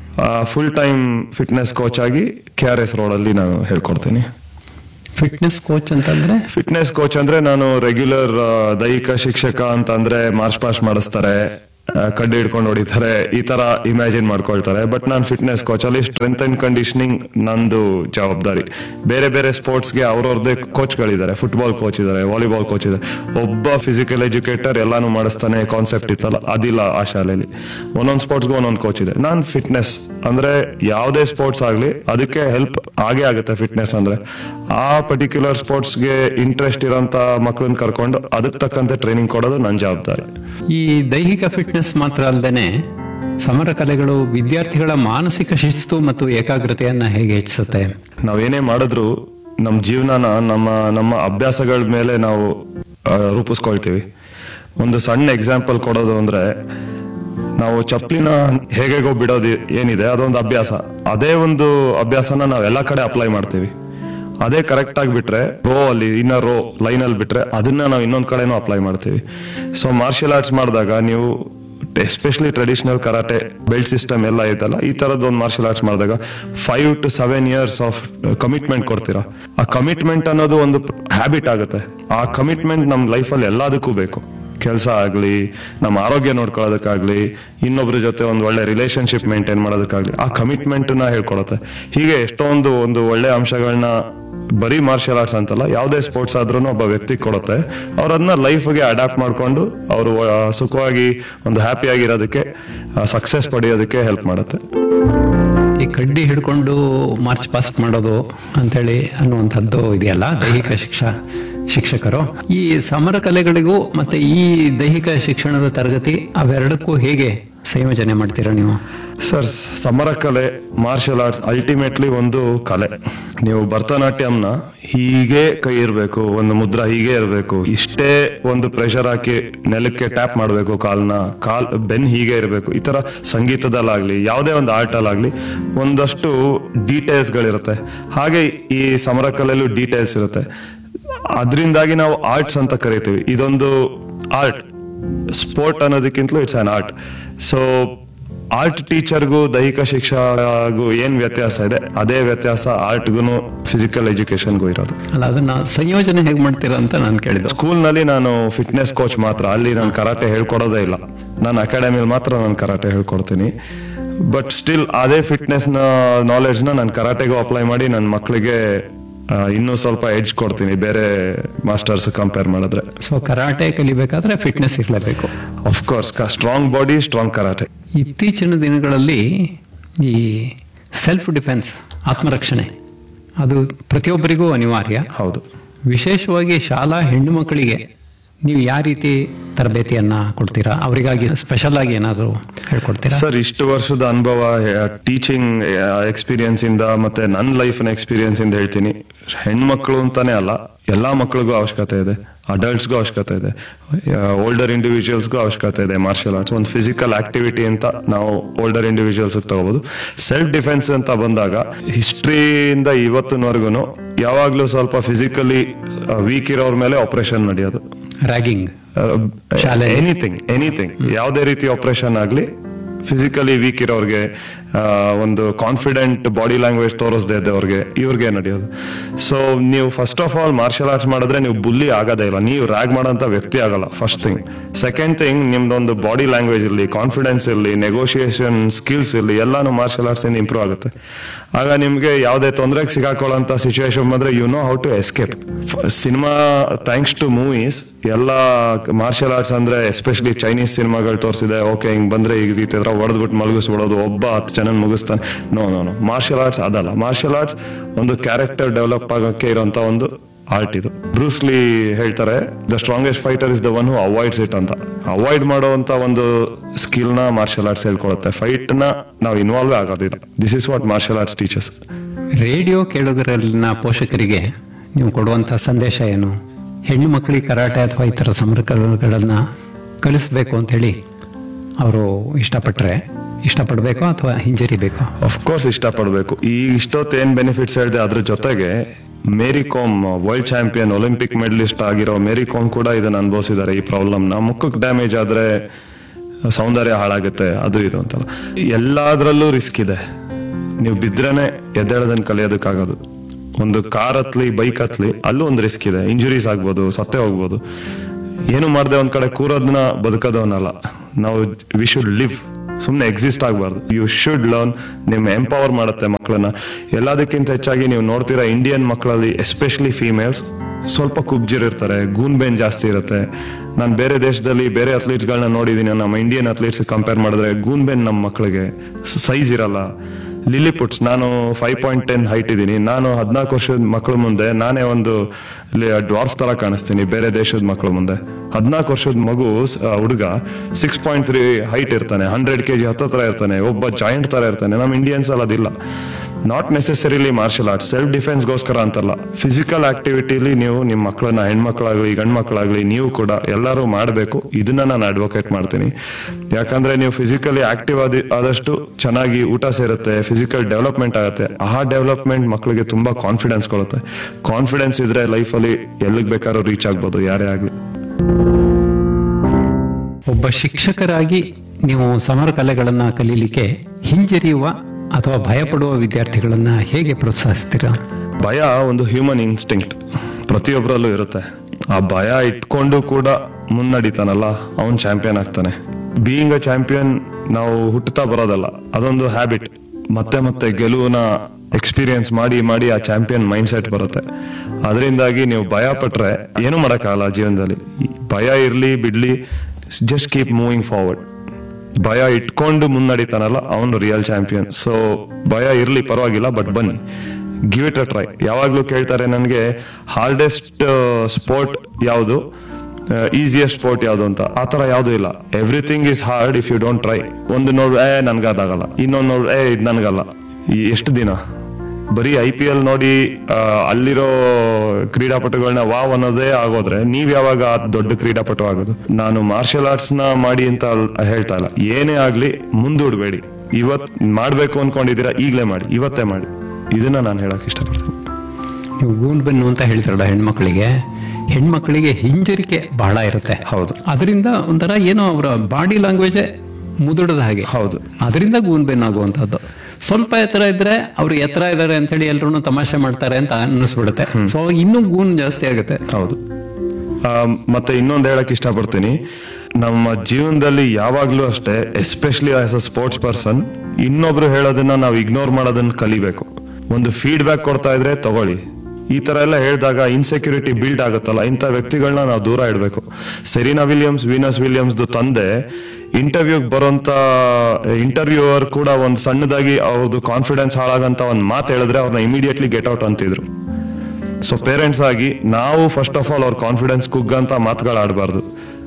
ಫುಲ್ ಟೈಮ್ ಫಿಟ್ನೆಸ್ ಕೋಚ್ ಆಗಿ ಕೆ ಆರ್ ಎಸ್ ರೋಡ್ ಅಲ್ಲಿ ನಾನು ಹೇಳ್ಕೊಡ್ತೀನಿ. ಫಿಟ್ನೆಸ್ ಕೋಚ್ ಅಂತಂದ್ರೆ? ಫಿಟ್ನೆಸ್ ಕೋಚ್ ಅಂದ್ರೆ ನಾನು ರೆಗ್ಯುಲರ್ ದೈಹಿಕ ಶಿಕ್ಷಕ ಅಂತಂದ್ರೆ ಮಾರ್ಚ್ ಪಾಸ್ಟ್ ಮಾಡಿಸ್ತಾರೆ, ಕಡ್ಡಿ ಹಿಡ್ಕೊಂಡು ಹೊಡಿತಾರೆ, ಈ ತರ ಇಮ್ಯಾಜಿನ್ ಮಾಡ್ಕೊಳ್ತಾರೆ. ಬಟ್ ನಾನು ಫಿಟ್ನೆಸ್ ಕೋಚ್ ಅಲ್ಲಿ ಸ್ಟ್ರೆಂತ್ ಅಂಡ್ ಕಂಡೀಷನಿಂಗ್ ನಂದು ಜವಾಬ್ದಾರಿ. ಬೇರೆ ಬೇರೆ ಸ್ಪೋರ್ಟ್ಸ್ಗೆ ಅವ್ರವ್ರದ್ದೇ ಕೋಚ್ಗಳಿದ್ದಾರೆ. ಫುಟ್ಬಾಲ್ ಕೋಚ್ ಇದ್ದಾರೆ, ವಾಲಿಬಾಲ್ ಕೋಚ್ ಇದ್ದಾರೆ. ಒಬ್ಬ ಫಿಸಿಕಲ್ ಎಜುಕೇಟರ್ ಎಲ್ಲಾನು ಮಾಡಿಸ್ತಾನೆ ಕಾನ್ಸೆಪ್ಟ್ ಇತ್ತಲ್ಲ, ಅದಿಲ್ಲ ಆ ಶಾಲೆಯಲ್ಲಿ. ಒಂದೊಂದು ಸ್ಪೋರ್ಟ್ಸ್ಗೂ ಒಂದೊಂದು ಕೋಚ್ ಇದೆ. ನಾನು ಫಿಟ್ನೆಸ್ ಅಂದ್ರೆ ಯಾವುದೇ ಸ್ಪೋರ್ಟ್ಸ್ ಆಗ್ಲಿ ಅದಕ್ಕೆ ಹೆಲ್ಪ್ ಆಗೇ ಆಗುತ್ತೆ. ಫಿಟ್ನೆಸ್ ಅಂದ್ರೆ ಆ ಪರ್ಟಿಕ್ಯುಲರ್ ಸ್ಪೋರ್ಟ್ಸ್ಗೆ ಇಂಟ್ರೆಸ್ಟ್ ಇರೋಂತ ಮಕ್ಕಳನ್ನ ಕರ್ಕೊಂಡು ಅದಕ್ಕೆ ತಕ್ಕಂತೆ ಟ್ರೈನಿಂಗ್ ಕೊಡೋದು ನನ್ನ ಜವಾಬ್ದಾರಿ. ಈ ದೈಹಿಕ ಫಿಟ್ನೆಸ್ ಮಾತ್ರ ಅಲ್ಲದೆ ಸಮರ ಕಲೆಗಳು ವಿದ್ಯಾರ್ಥಿಗಳ ಮಾನಸಿಕ ಶಿಸ್ತು ಮತ್ತು ಏಕಾಗ್ರತೆಯನ್ನ ಹೇಗೆ ಹೆಚ್ಚಿಸುತ್ತೆ? ನಾವೇನೇ ಮಾಡಿದ್ರು ನಮ್ಮ ಜೀವನನ ನಮ್ಮ ನಮ್ಮ ಅಭ್ಯಾಸಗಳ ಮೇಲೆ ನಾವು ರೂಪಿಸ್ಕೊಳ್ತೀವಿ. ಒಂದು ಸಣ್ಣ ಎಕ್ಸಾಂಪಲ್ ಕೊಡೋದು ಅಂದ್ರೆ, ನಾವು ಚಪ್ಪಲಿನ ಹೇಗೆಗೋ ಬಿಡೋದು ಏನಿದೆ ಅದೊಂದು ಅಭ್ಯಾಸ. ಅದೇ ಒಂದು ಅಭ್ಯಾಸನ ನಾವ್ ಎಲ್ಲಾ ಕಡೆ ಅಪ್ಲೈ ಮಾಡ್ತೀವಿ. ಅದೇ ಕರೆಕ್ಟ್ ಆಗಿ ಬಿಟ್ರೆ, ರೋ ಅಲ್ಲಿ ಇನ್ನರ್ ರೋ ಲೈನ್ ಅಲ್ಲಿ ಬಿಟ್ರೆ ಅದನ್ನ ನಾವು ಇನ್ನೊಂದ್ ಕಡೆನೂ ಅಪ್ಲೈ ಮಾಡ್ತೀವಿ. ಸೊ ಮಾರ್ಷಿಯಲ್ ಆರ್ಟ್ಸ್ ಮಾಡಿದಾಗ ನೀವು especially traditional karate belt system ಎಲ್ಲ ಐತಲ್ಲ, ಈ ತರದ್ ಒಂದು ಮಾರ್ಷಲ್ ಆರ್ಟ್ಸ್ ಮಾಡಿದಾಗ five to seven years of commitment ಕೊಡ್ತೀರಾ. ಆ ಕಮಿಟ್ಮೆಂಟ್ ಅನ್ನೋದು ಒಂದು ಹ್ಯಾಬಿಟ್ ಆಗುತ್ತೆ. ಆ ಕಮಿಟ್ಮೆಂಟ್ ನಮ್ ಲೈಫಲ್ಲಿ ಎಲ್ಲದಕ್ಕೂ ಬೇಕು. ಕೆಲಸ ಆಗ್ಲಿ, ನಮ್ಮ ಆರೋಗ್ಯ ನೋಡ್ಕೊಳ್ಳೋದಕ್ಕಾಗ್ಲಿ, ಇನ್ನೊಬ್ರ ಜೊತೆ ಒಂದು ಒಳ್ಳೆ ರಿಲೇಶನ್ಶಿಪ್ ಮೇಂಟೈನ್ ಮಾಡೋದಕ್ಕಾಗ್ಲಿ ಆ ಕಮಿಟ್ಮೆಂಟ್ ನ ಹೇಳ್ಕೊಡುತ್ತೆ. ಹೀಗೆ ಎಷ್ಟೊಂದು ಒಂದು ಒಳ್ಳೆ ಅಂಶಗಳನ್ನ ಬರೀ ಮಾರ್ಷಲ್ ಆರ್ಟ್ಸ್ ಅಂತಲ್ಲ, ಯಾವುದೇ ಸ್ಪೋರ್ಟ್ಸ್ ಆದ್ರೂ ಒಬ್ಬ ವ್ಯಕ್ತಿ ಕೊಡುತ್ತೆ. ಅವ್ರ ಅದನ್ನ ಲೈಫ್ಗೆ ಅಡಾಪ್ಟ್ ಮಾಡ್ಕೊಂಡು ಅವರು ಸುಖವಾಗಿ ಒಂದು ಹ್ಯಾಪಿ ಆಗಿರೋದಕ್ಕೆ, ಸಕ್ಸಸ್ ಪಡೆಯೋದಕ್ಕೆ ಹೆಲ್ಪ್ ಮಾಡುತ್ತೆ. ಈ ಕಡ್ಡಿ ಹಿಡ್ಕೊಂಡು ಮಾರ್ಚ್ ಪಾಸ್ಟ್ ಮಾಡೋದು ಅಂತೇಳಿ ಅನ್ನುವಂಥದ್ದು ಇದೆಯಲ್ಲ, ದೈಹಿಕ ಶಿಕ್ಷಾ ಶಿಕ್ಷಕರು ಈ ಸಮರ ಕಲೆಗಳಿಗೂ ಮತ್ತೆ ಈ ದೈಹಿಕ ಶಿಕ್ಷಣದ ತರಗತಿ ಅವೆರಡಕ್ಕೂ ಹೇಗೆ ಸಂಯೋಜನೆ ಮಾಡ್ತೀರಾ ನೀವು? ಸರ್, ಸಮರ ಕಲೆ, ಮಾರ್ಷಲ್ ಆರ್ಟ್ಸ್ ಅಲ್ಟಿಮೇಟ್ಲಿ ಒಂದು ಕಲೆ. ನೀವು ಭರತನಾಟ್ಯಂನ ಹೀಗೆ ಕೈ ಇರಬೇಕು, ಒಂದು ಮುದ್ರಾ ಹೀಗೆ ಇರಬೇಕು, ಇಷ್ಟೇ ಒಂದು ಪ್ರೆಷರ್ ಹಾಕಿ ನೆಲಕ್ಕೆ ಟ್ಯಾಪ್ ಮಾಡಬೇಕು, ಕಾಲ್ನ ಕಾಲ್ ಬೆನ್ ಹೀಗೆ ಇರಬೇಕು, ಈ ತರ ಸಂಗೀತದಲ್ಲಾಗ್ಲಿ ಯಾವುದೇ ಒಂದು ಆರ್ಟ್ ಅಲ್ಲಾಗ್ಲಿ ಒಂದಷ್ಟು ಡೀಟೇಲ್ಸ್ ಗಳಿರುತ್ತೆ. ಹಾಗೆ ಈ ಸಮರ ಕಲೆಯಲ್ಲೂ ಡೀಟೇಲ್ಸ್ ಇರುತ್ತೆ. ಅದರಿಂದಾಗಿ ನಾವು ಆರ್ಟ್ಸ್ ಅಂತ ಕರಿತೀವಿ. ಇದೊಂದು art, sport ಅನ್ನೋದಕ್ಕಿಂತಲೂ it's on art. So art ಟೀಚರ್ಗೂ ದೈಹಿಕ ಶಿಕ್ಷಕಗೂ ಏನ್ ವ್ಯತ್ಯಾಸ ಇದೆ, ಅದೇ ವ್ಯತ್ಯಾಸ ಆರ್ಟ್ಗೂ ಫಿಸಿಕಲ್ ಎಜುಕೇಶನ್ಗೂ ಇರೋದು. ಅಲ್ಲ, ಅದನ್ನ ಸಂಯೋಜನೆ ಹೇಗೆ ಮಾಡ್ತೀರಾ ಅಂತ ನಾನು ಕೇಳಿದ್ದು. ಸ್ಕೂಲ್ ನಲ್ಲಿ ನಾನು ಫಿಟ್ನೆಸ್ ಕೋಚ್ ಮಾತ್ರ, ಅಲ್ಲಿ ನಾನು ಕರಾಟೆ ಹೇಳ್ಕೊಡೋದೇ ಇಲ್ಲ. ನಾನು ಅಕಾಡೆಮಿಲಿ ಮಾತ್ರ ನಾನು ಕರಾಟೆ ಹೇಳ್ಕೊಡ್ತೀನಿ. ಬಟ್ ಸ್ಟಿಲ್ ಅದೇ ಫಿಟ್ನೆಸ್ ನ ನಾಲೆಜ್ ನ ನಾನು ಕರಾಟೆಗೂ ಅಪ್ಲೈ ಮಾಡಿ ನನ್ನ ಮಕ್ಕಳಿಗೆ ಇನ್ನೂ ಸ್ವಲ್ಪ ಎಡ್ಜ್ ಕೊಡ್ತೀನಿ ಬೇರೆ ಮಾಸ್ಟರ್ಸ್ ಕಂಪೇರ್ ಮಾಡಿದ್ರೆ. ಸೊ ಕರಾಟೆ ಕಲಿಬೇಕಾದ್ರೆ ಫಿಟ್ನೆಸ್ ಇರಲೇಬೇಕು. Of course, strong body, strong karate. ಇತ್ತೀಚಿನ ದಿನಗಳಲ್ಲಿ ಈ ಸೆಲ್ಫ್ ಡಿಫೆನ್ಸ್, ಆತ್ಮರಕ್ಷಣೆ, ಅದು ಪ್ರತಿಯೊಬ್ಬರಿಗೂ ಅನಿವಾರ್ಯ. ಹೌದು. ವಿಶೇಷವಾಗಿ ಶಾಲಾ ಹೆಣ್ಣು ಮಕ್ಕಳಿಗೆ ನೀವು ಯಾವ ರೀತಿ ತರಬೇತಿಯನ್ನ ಕೊಡ್ತೀರಾ? ಅವರಿಗಾಗಿ ಸ್ಪೆಷಲ್ ಆಗಿ ಏನಾದರೂ ಹೇಳ್ಕೊಡ್ತೀರಾ? ಸರ್, ಇಷ್ಟು ವರ್ಷದ ಅನುಭವ, ಟೀಚಿಂಗ್ ಎಕ್ಸ್ಪೀರಿಯನ್ಸ್ ಇಂದ ಮತ್ತೆ ನನ್ನ ಲೈಫ್ ನ ಎಕ್ಸ್ಪೀರಿಯನ್ಸ್ ಇಂದ ಹೇಳ್ತೀನಿ, ಹೆಣ್ಮಕ್ಳು ಅಂತಾನೆ ಅಲ್ಲ, ಎಲ್ಲಾ ಮಕ್ಕಳಿಗೂ ಅವಶ್ಯಕತೆ ಇದೆ, ಅಡಲ್ಟ್ಸ್ಗೂ ಅವಶ್ಯಕತೆ ಇದೆ, ಓಲ್ಡರ್ ಇಂಡಿವಿಜುವಲ್ಸ್ಗೂ ಅವಶ್ಯಕತೆ ಇದೆ. ಮಾರ್ಷಲ್ ಆರ್ಟ್ಸ್ ಒಂದು ಫಿಸಿಕಲ್ ಆಕ್ಟಿವಿಟಿ ಅಂತ ನಾವು ಓಲ್ಡರ್ ಇಂಡಿವಿಜುವಲ್ಸ್ ತಗೋಬಹುದು. ಸೆಲ್ಫ್ ಡಿಫೆನ್ಸ್ ಅಂತ ಬಂದಾಗ ಹಿಸ್ಟ್ರಿಯಿಂದ ಇವತ್ತಿನವರೆಗೂ ಯಾವಾಗ್ಲೂ ಸ್ವಲ್ಪ ಫಿಸಿಕಲಿ ವೀಕ್ ಇರೋರ್ ಮೇಲೆ ಆಪರೇಷನ್ ನಡೆಯೋದು. ರ್ಯಾಗಿಂಗ್, ಎನಿಥಿಂಗ್ ಎನಿಥಿಂಗ್ ಯಾವುದೇ ರೀತಿ ಆಪರೇಷನ್ ಆಗ್ಲಿ, ಫಿಸಿಕಲಿ ವೀಕ್ ಇರೋರ್ಗೆ, ಒಂದು ಕಾನ್ಫಿಡೆಂಟ್ ಬಾಡಿ ಲ್ಯಾಂಗ್ವೇಜ್ ತೋರಿಸದೇ ಇದ್ದವ್ರಿಗೆ, ಇವ್ರಿಗೆ ನಡೆಯೋದು. ಸೊ ನೀವು first of all martial arts ಮಾಡಿದ್ರೆ ನೀವು ಬುಲ್ಲಿ ಆಗೋದೇ ಇಲ್ಲ, ನೀವು ರ್ಯಾಗ್ ಮಾಡೋಂಥ ವ್ಯಕ್ತಿ ಆಗಲ್ಲ, first thing. Second thing, ನಿಮ್ದೊಂದು body language ಇರಲಿ, ಕಾನ್ಫಿಡೆನ್ಸ್ ಇರಲಿ, ನೆಗೋಷಿಯೇಷನ್ ಸ್ಕಿಲ್ಸ್ ಇರಲಿ, ಎಲ್ಲಾನು ಮಾರ್ಷಲ್ ಆರ್ಟ್ಸ್ ಇಂದ ಇಂಪ್ರೂವ್ ಆಗುತ್ತೆ. ಆಗ ನಿಮ್ಗೆ ಯಾವುದೇ ತೊಂದರೆಗೆ ಸಿಗಾಕೊಳ್ಳೋಂಥ ಸಿಚುವೇಶನ್ ಬಂದ್ರೆ you know how to escape. Cinema, thanks to movies, ಎಲ್ಲ ಮಾರ್ಷಲ್ ಆರ್ಟ್ಸ್ ಅಂದ್ರೆ ಎಸ್ಪೆಷಲಿ ಚೈನೀಸ್ ಸಿನಿಮಾಗಳು ತೋರಿಸಿದೆ. ಓಕೆ, ಹಿಂಗ್ ಬಂದ್ರೆ ಈಗ ರೀತಿ ಹೊಡೆದ್ಬಿಟ್ಟು ಮಲಗಿಸ್ಬಿಡೋದು, ಒಬ್ಬ ಹತ್ತು ಜನ ಮುಗಿಸ್ತಾನೆ. No no no martial arts ಅದಲ್ಲ. ಮಾರ್ಷಲ್ ಆರ್ಟ್ಸ್ ಒಂದು ಕ್ಯಾರೆಕ್ಟರ್ ಡೆವಲಪ್ ಆಗೋಕ್ಕೆ ಇರುವಂತ ಒಂದು ಆರ್ಟ್ ಇದು. ಬ್ರೂಸ್ಲಿ ಹೇಳ್ತಾರೆ, the strongest fighter is the one who avoids it ಅಂತ. ಅವಾಯ್ಡ್ ಮಾಡುವಂತ ಒಂದು ಸ್ಕಿಲ್ ನ ಮಾರ್ಷಲ್ ಆರ್ಟ್ಸ್ ಹೇಳ್ಕೊಳುತ್ತೆ. ಫೈಟ್ ನ ನಾವು ಇನ್ವಾಲ್ವ್ ಆಗೋದಿಲ್ಲ. This is what martial arts teachers. Radio ಕೇಳುಗರಲ್ಲಿನ ಪೋಷಕರಿಗೆ ನೀವು ಕೊಡುವಂತಹ ಸಂದೇಶ ಏನು? ಹೆಣ್ಣು ಮಕ್ಕಳಿಗೆ ಕರಾಟೆ ಅಥವಾ ಇತರ ಸಮರಗಳನ್ನ ಕಲಿಸ್ಬೇಕು ಅಂತ ಹೇಳಿ ಅವರು ಇಷ್ಟಪಟ್ರೆ ಇಷ್ಟಪಡಬೇಕು ಅಥವಾ ಹಿಂಜರಿಬೇಕು? ಅಫ್ಕೋರ್ಸ್ ಇಷ್ಟಪಡಬೇಕು. ಈ ಇಷ್ಟೊತ್ತು ಏನ್ ಬೆನಿಫಿಟ್ಸ್ ಹೇಳಿದೆ ಅದ್ರ ಜೊತೆಗೆ ಮೇರಿ com, world champion, Olympic medallist ಆಗಿರೋ ಮೇರಿ ಕಾಮ್ ಕೂಡ ಇದನ್ನ ಅನುಭವಿಸಿದ್ದಾರೆ. ಈ ಪ್ರಾಬ್ಲಮ್ ನ ಮುಖಕ್ಕೆ ಡ್ಯಾಮೇಜ್ ಆದ್ರೆ ಸೌಂದರ್ಯ ಹಾಳಾಗುತ್ತೆ, ಅದು ಇದು ಅಂತಲ್ಲ. ಎಲ್ಲಾದ್ರಲ್ಲೂ ರಿಸ್ಕ್ ಇದೆ. ನೀವು ಬಿದ್ರೇನೆ ಎದ್ದೇಳದನ್ನ ಕಲಿಯೋದಕ್ಕಾಗೋದು. ಒಂದು ಕಾರ್ ಹತ್ಲಿ, ಬೈಕ್ ಹತ್ಲಿ, ಅಲ್ಲೂ ಒಂದು ರಿಸ್ಕ್ ಇದೆ. ಇಂಜುರೀಸ್ ಆಗ್ಬೋದು, ಸತ್ತೇ ಹೋಗ್ಬೋದು. ಏನು ಮಾಡದೆ ಒಂದ್ ಕಡೆ ಕೂರೋದನ್ನ ಬದುಕೋದವನಲ್ಲ ನಾವು. ವಿ ಶುಡ್ ಲಿವ್, ಸುಮ್ನೆ ಎಕ್ಸಿಸ್ಟ್ ಆಗಬಾರ್ದು. You should learn. ನಿಮ್ ಎಂಪವರ್ ಮಾಡುತ್ತೆ ಮಕ್ಕಳನ್ನ. ಎಲ್ಲದಕ್ಕಿಂತ ಹೆಚ್ಚಾಗಿ ನೀವು ನೋಡ್ತೀರಾ ಇಂಡಿಯನ್ ಮಕ್ಕಳಲ್ಲಿ ಎಸ್ಪೆಷಲಿ ಫೀಮೇಲ್ಸ್ ಸ್ವಲ್ಪ ಕುಬ್ಜಿರಿರ್ತಾರೆ, ಗೂನ್ ಬೇನ್ ಜಾಸ್ತಿ ಇರುತ್ತೆ. ನಾನು ಬೇರೆ ದೇಶದಲ್ಲಿ ಬೇರೆ ಅಥ್ಲೀಟ್ಸ್ಗಳನ್ನ ನೋಡಿದೀನಿ, ನಮ್ಮ ಇಂಡಿಯನ್ ಅಥ್ಲೀಟ್ಸ್ ಕಂಪೇರ್ ಮಾಡಿದ್ರೆ ಗೂನ್ ಬೇನ್ ನಮ್ಮ ಮಕ್ಕಳಿಗೆ ಸೈಜ್ ಇರಲ್ಲ. ಲಿಲಿಪುಟ್ಸ್, ನಾನು ಫೈವ್ ಪಾಯಿಂಟ್ ಟೆನ್ ಹೈಟ್ ಇದ್ದೀನಿ. ನಾನು ಹದಿನಾಲ್ಕು ವರ್ಷದ ಮಕ್ಕಳ ಮುಂದೆ ನಾನೇ ಒಂದು ಡ್ವಾರ್ಫ್ ತರ ಕಾಣಿಸ್ತೀನಿ ಬೇರೆ ದೇಶದ ಮಕ್ಕಳ ಮುಂದೆ. ಹದಿನಾಲ್ಕು ವರ್ಷದ ಮಗು ಹುಡುಗ ಸಿಕ್ಸ್ ಪಾಯಿಂಟ್ ತ್ರೀ ಹೈಟ್ ಇರ್ತಾನೆ, ಹಂಡ್ರೆಡ್ ಕೆಜಿ ಹತ್ತತ್ರ ಇರ್ತಾನೆ, ಒಬ್ಬ ಜಾಯಿಂಟ್ ತರ ಇರ್ತಾನೆ. ನಮ್ಮ ಇಂಡಿಯನ್ಸ್ ಅಲ್ಲಿ ಅದಿಲ್ಲ. Not necessarily martial arts self ಡಿಫೆನ್ಸ್ಗೋಸ್ಕರ ಅಂತಲ್ಲ, ಫಿಸಿಕಲ್ ಆಕ್ಟಿವಿಟಿಲಿ ನೀವು ನಿಮ್ಮ ಮಕ್ಕಳನ್ನ, ಹೆಣ್ಮಕ್ಳಾಗ್ಲಿ ಗಂಡ್ ಮಕ್ಕಳಾಗ್ಲಿ, ನೀವು ಕೂಡ ಎಲ್ಲರೂ ಮಾಡಬೇಕು. ಇದನ್ನ ನಾನು ಅಡ್ವೊಕೇಟ್ ಮಾಡ್ತೀನಿ. ಯಾಕಂದ್ರೆ ನೀವು ಫಿಸಿಕಲಿ ಆಕ್ಟಿವ್ ಆದ ಆದಷ್ಟು ಚೆನ್ನಾಗಿ ಊಟ ಸೇರುತ್ತೆ, ಫಿಸಿಕಲ್ ಡೆವಲಪ್ಮೆಂಟ್ ಆಗುತ್ತೆ. ಆ ಡೆವಲಪ್ಮೆಂಟ್ ಮಕ್ಕಳಿಗೆ ತುಂಬಾ ಕಾನ್ಫಿಡೆನ್ಸ್ ಕೊಡುತ್ತೆ. ಕಾನ್ಫಿಡೆನ್ಸ್ ಇದ್ರೆ ಲೈಫಲ್ಲಿ ಎಲ್ಲಿಗೆ ಬೇಕಾದ್ರೂ ರೀಚ್ ಆಗ್ಬೋದು, ಯಾರೇ ಆಗ್ಲಿ. ಒಬ್ಬ ಶಿಕ್ಷಕರಾಗಿ ನೀವು ಸಮರ ಕಲೆಗಳನ್ನ ಕಲೀಲಿಕ್ಕೆ ಹಿಂಜರಿಯುವ ಅಥವಾ ಭಯಪಡುವ ವಿದ್ಯಾರ್ಥಿಗಳನ್ನ ಹೇಗೆ ಪ್ರೋತ್ಸಾಹಿಸ್ತೀರಾ? ಭಯ ಒಂದು ಹ್ಯೂಮನ್ ಇನ್ಸ್ಟಿಂಕ್ಟ್, ಪ್ರತಿಯೊಬ್ಬರಲ್ಲೂ ಇರುತ್ತೆ. ಆ ಭಯ ಇಟ್ಕೊಂಡು ಕೂಡ ಮುನ್ನಡಿತಾನಲ್ಲ, ಅವನ್ ಚಾಂಪಿಯನ್ ಆಗ್ತಾನೆ. ಬೀಯಿಂಗ್ ಅ ಚಾಂಪಿಯನ್ ನಾವು ಹುಟ್ಟುತ್ತಾ ಬರೋದಲ್ಲ, ಅದೊಂದು ಹ್ಯಾಬಿಟ್. ಮತ್ತೆ ಮತ್ತೆ ಗೆಲುವನ್ನ ಎಕ್ಸ್ಪೀರಿಯನ್ಸ್ ಮಾಡಿ ಮಾಡಿ ಆ ಚಾಂಪಿಯನ್ ಮೈಂಡ್ ಸೆಟ್ ಬರುತ್ತೆ. ಅದರಿಂದಾಗಿ ನೀವು ಭಯ ಪಟ್ರೆ ಏನು ಮಾಡೋಕ್ಕಾಗಲ್ಲ ಜೀವನದಲ್ಲಿ. ಭಯ ಇರ್ಲಿ ಬಿಡ್ಲಿ, ಜಸ್ಟ್ ಕೀಪ್ ಮೂವಿಂಗ್ ಫಾರ್ವರ್ಡ್. ಭಯ ಇಟ್ಕೊಂಡು ಮುನ್ನಡಿತಾನಲ್ಲ, ಅವನು ರಿಯಲ್ ಚಾಂಪಿಯನ್. ಸೊ ಭಯ ಇರ್ಲಿ ಪರವಾಗಿಲ್ಲ, ಬಟ್ ಬನ್ನಿ, ಗಿವ್ ಇಟ್ ಅ ಟ್ರೈ. ಯಾವಾಗ್ಲೂ ಕೇಳ್ತಾರೆ ನನಗೆ ಹಾರ್ಡೆಸ್ಟ್ ಸ್ಪೋರ್ಟ್ ಯಾವುದು, ಈಸಿಯೆಸ್ಟ್ ಸ್ಪೋರ್ಟ್ ಯಾವುದು ಅಂತ. ಆ ತರ ಯಾವ್ದು ಇಲ್ಲ. Everything is hard if you don't try. ಒಂದು ನೋಡ್ ಏ ನನ್ಗದಾಗಲ್ಲ, ಇನ್ನೊಂದು ನೋಡ್ ಏ ಇದು ನನ್ಗಲ್ಲ. ಎಷ್ಟು ದಿನ ಬರೀ ಐ ಪಿ ಎಲ್ ನೋಡಿ ಅಲ್ಲಿರೋ ಕ್ರೀಡಾಪಟುಗಳನ್ನ ವಾವ್ ಅನ್ನೋದೇ ಆಗೋದ್ರೆ ನೀವ್ ಯಾವಾಗ ದೊಡ್ಡ ಕ್ರೀಡಾಪಟು ಆಗೋದು? ನಾನು ಮಾರ್ಷಲ್ ಆರ್ಟ್ಸ್ ನ ಮಾಡಿ ಅಂತ ಹೇಳ್ತಾ ಇಲ್ಲ. ಏನೇ ಆಗ್ಲಿ ಮುಂದೂಡ್ಬೇಡಿ. ಇವತ್ ಮಾಡ್ಬೇಕು ಅನ್ಕೊಂಡಿದ್ದೀರಾ, ಈಗ್ಲೇ ಮಾಡಿ, ಇವತ್ತೇ ಮಾಡಿ. ಇದನ್ನ ನಾನು ಹೇಳಕ್ ಇಷ್ಟಪಡ್ತೀನಿ. ನೀವು ಗೂಂಡ್ ಬೆನ್ನು ಅಂತ ಹೇಳ್ತಾರಲ್ಲ, ಹೆಣ್ಮಕ್ಳಿಗೆ ಹೆಣ್ಮಕ್ಳಿಗೆ ಹಿಂಜರಿಕೆ ಬಹಳ ಇರುತ್ತೆ. ಹೌದು. ಅದರಿಂದ ಒಂಥರ ಏನೋ ಅವರ ಬಾಡಿ ಲ್ಯಾಂಗ್ವೇಜ್ ಮುದುಡದ ಹಾಗೆ. ಹೌದು. ಅದರಿಂದ ಗೂನ್ ಬೆನ್ನು ಆಗುವಂತದ್ದು. ಸ್ವಲ್ಪ ಎತ್ತರ ಇದ್ರೆ ಅವ್ರು ಎತ್ತರ ಇದಾರೆ ಅಂತ ಹೇಳಿ ಎಲ್ರು ತಮಾಷೆ ಮಾಡ್ತಾರೆ ಅಂತ ಅನ್ನಿಸ್ಬಿಡುತ್ತೆ. ಸೊ ಇನ್ನೂ ಗೂನ್ ಜಾಸ್ತಿ ಆಗುತ್ತೆ. ಹೌದು. ಮತ್ತೆ ಇನ್ನೊಂದು ಹೇಳಕ್ ಇಷ್ಟಪಡ್ತೀನಿ, ನಮ್ಮ ಜೀವನದಲ್ಲಿ ಯಾವಾಗ್ಲೂ ಅಷ್ಟೇ, especially as a sports person, ಇನ್ನೊಬ್ರು ಹೇಳೋದನ್ನ ನಾವು ಇಗ್ನೋರ್ ಮಾಡೋದನ್ನ ಕಲಿಬೇಕು. ಒಂದು ಫೀಡ್ಬ್ಯಾಕ್ ಕೊಡ್ತಾ ಇದ್ರೆ ತಗೊಳ್ಳಿ. ಈ ತರ ಎಲ್ಲ ಹೇಳಿದಾಗ ಇನ್ಸೆಕ್ಯೂರಿಟಿ ಬಿಲ್ಡ್ ಆಗುತ್ತಲ್ಲ, ಇಂಥ ವ್ಯಕ್ತಿಗಳನ್ನ ನಾವು ದೂರ ಇಡಬೇಕು. ಸೆರೀನಾ ವಿಲಿಯಮ್ಸ್, ವೀನಸ್ ವಿಲಿಯಮ್ಸ್ ತಂದೆ ಇಂಟರ್ವ್ಯೂಗ್ ಬರೋಂತ ಇಂಟರ್ವ್ಯೂವರ್ ಕೂಡ ಒಂದು ಸಣ್ಣದಾಗಿ ಅವ್ರದ್ದು ಕಾನ್ಫಿಡೆನ್ಸ್ ಹಾಳಾಗಂತ ಒಂದು ಮಾತು ಹೇಳಿದ್ರೆ ಅವ್ರನ್ನ ಇಮಿಡಿಯೇಟ್ಲಿ ಗೆಟ್ ಔಟ್ ಅಂತಿದ್ರು. ಸೊ ಪೇರೆಂಟ್ಸ್ ಆಗಿ ನಾವು ಫಸ್ಟ್ ಆಫ್ ಆಲ್ ಅವ್ರ ಕಾನ್ಫಿಡೆನ್ಸ್ ಕುಗ್ಗಂತ ಮಾತುಗಳು ಆಡಬಾರ್ದು.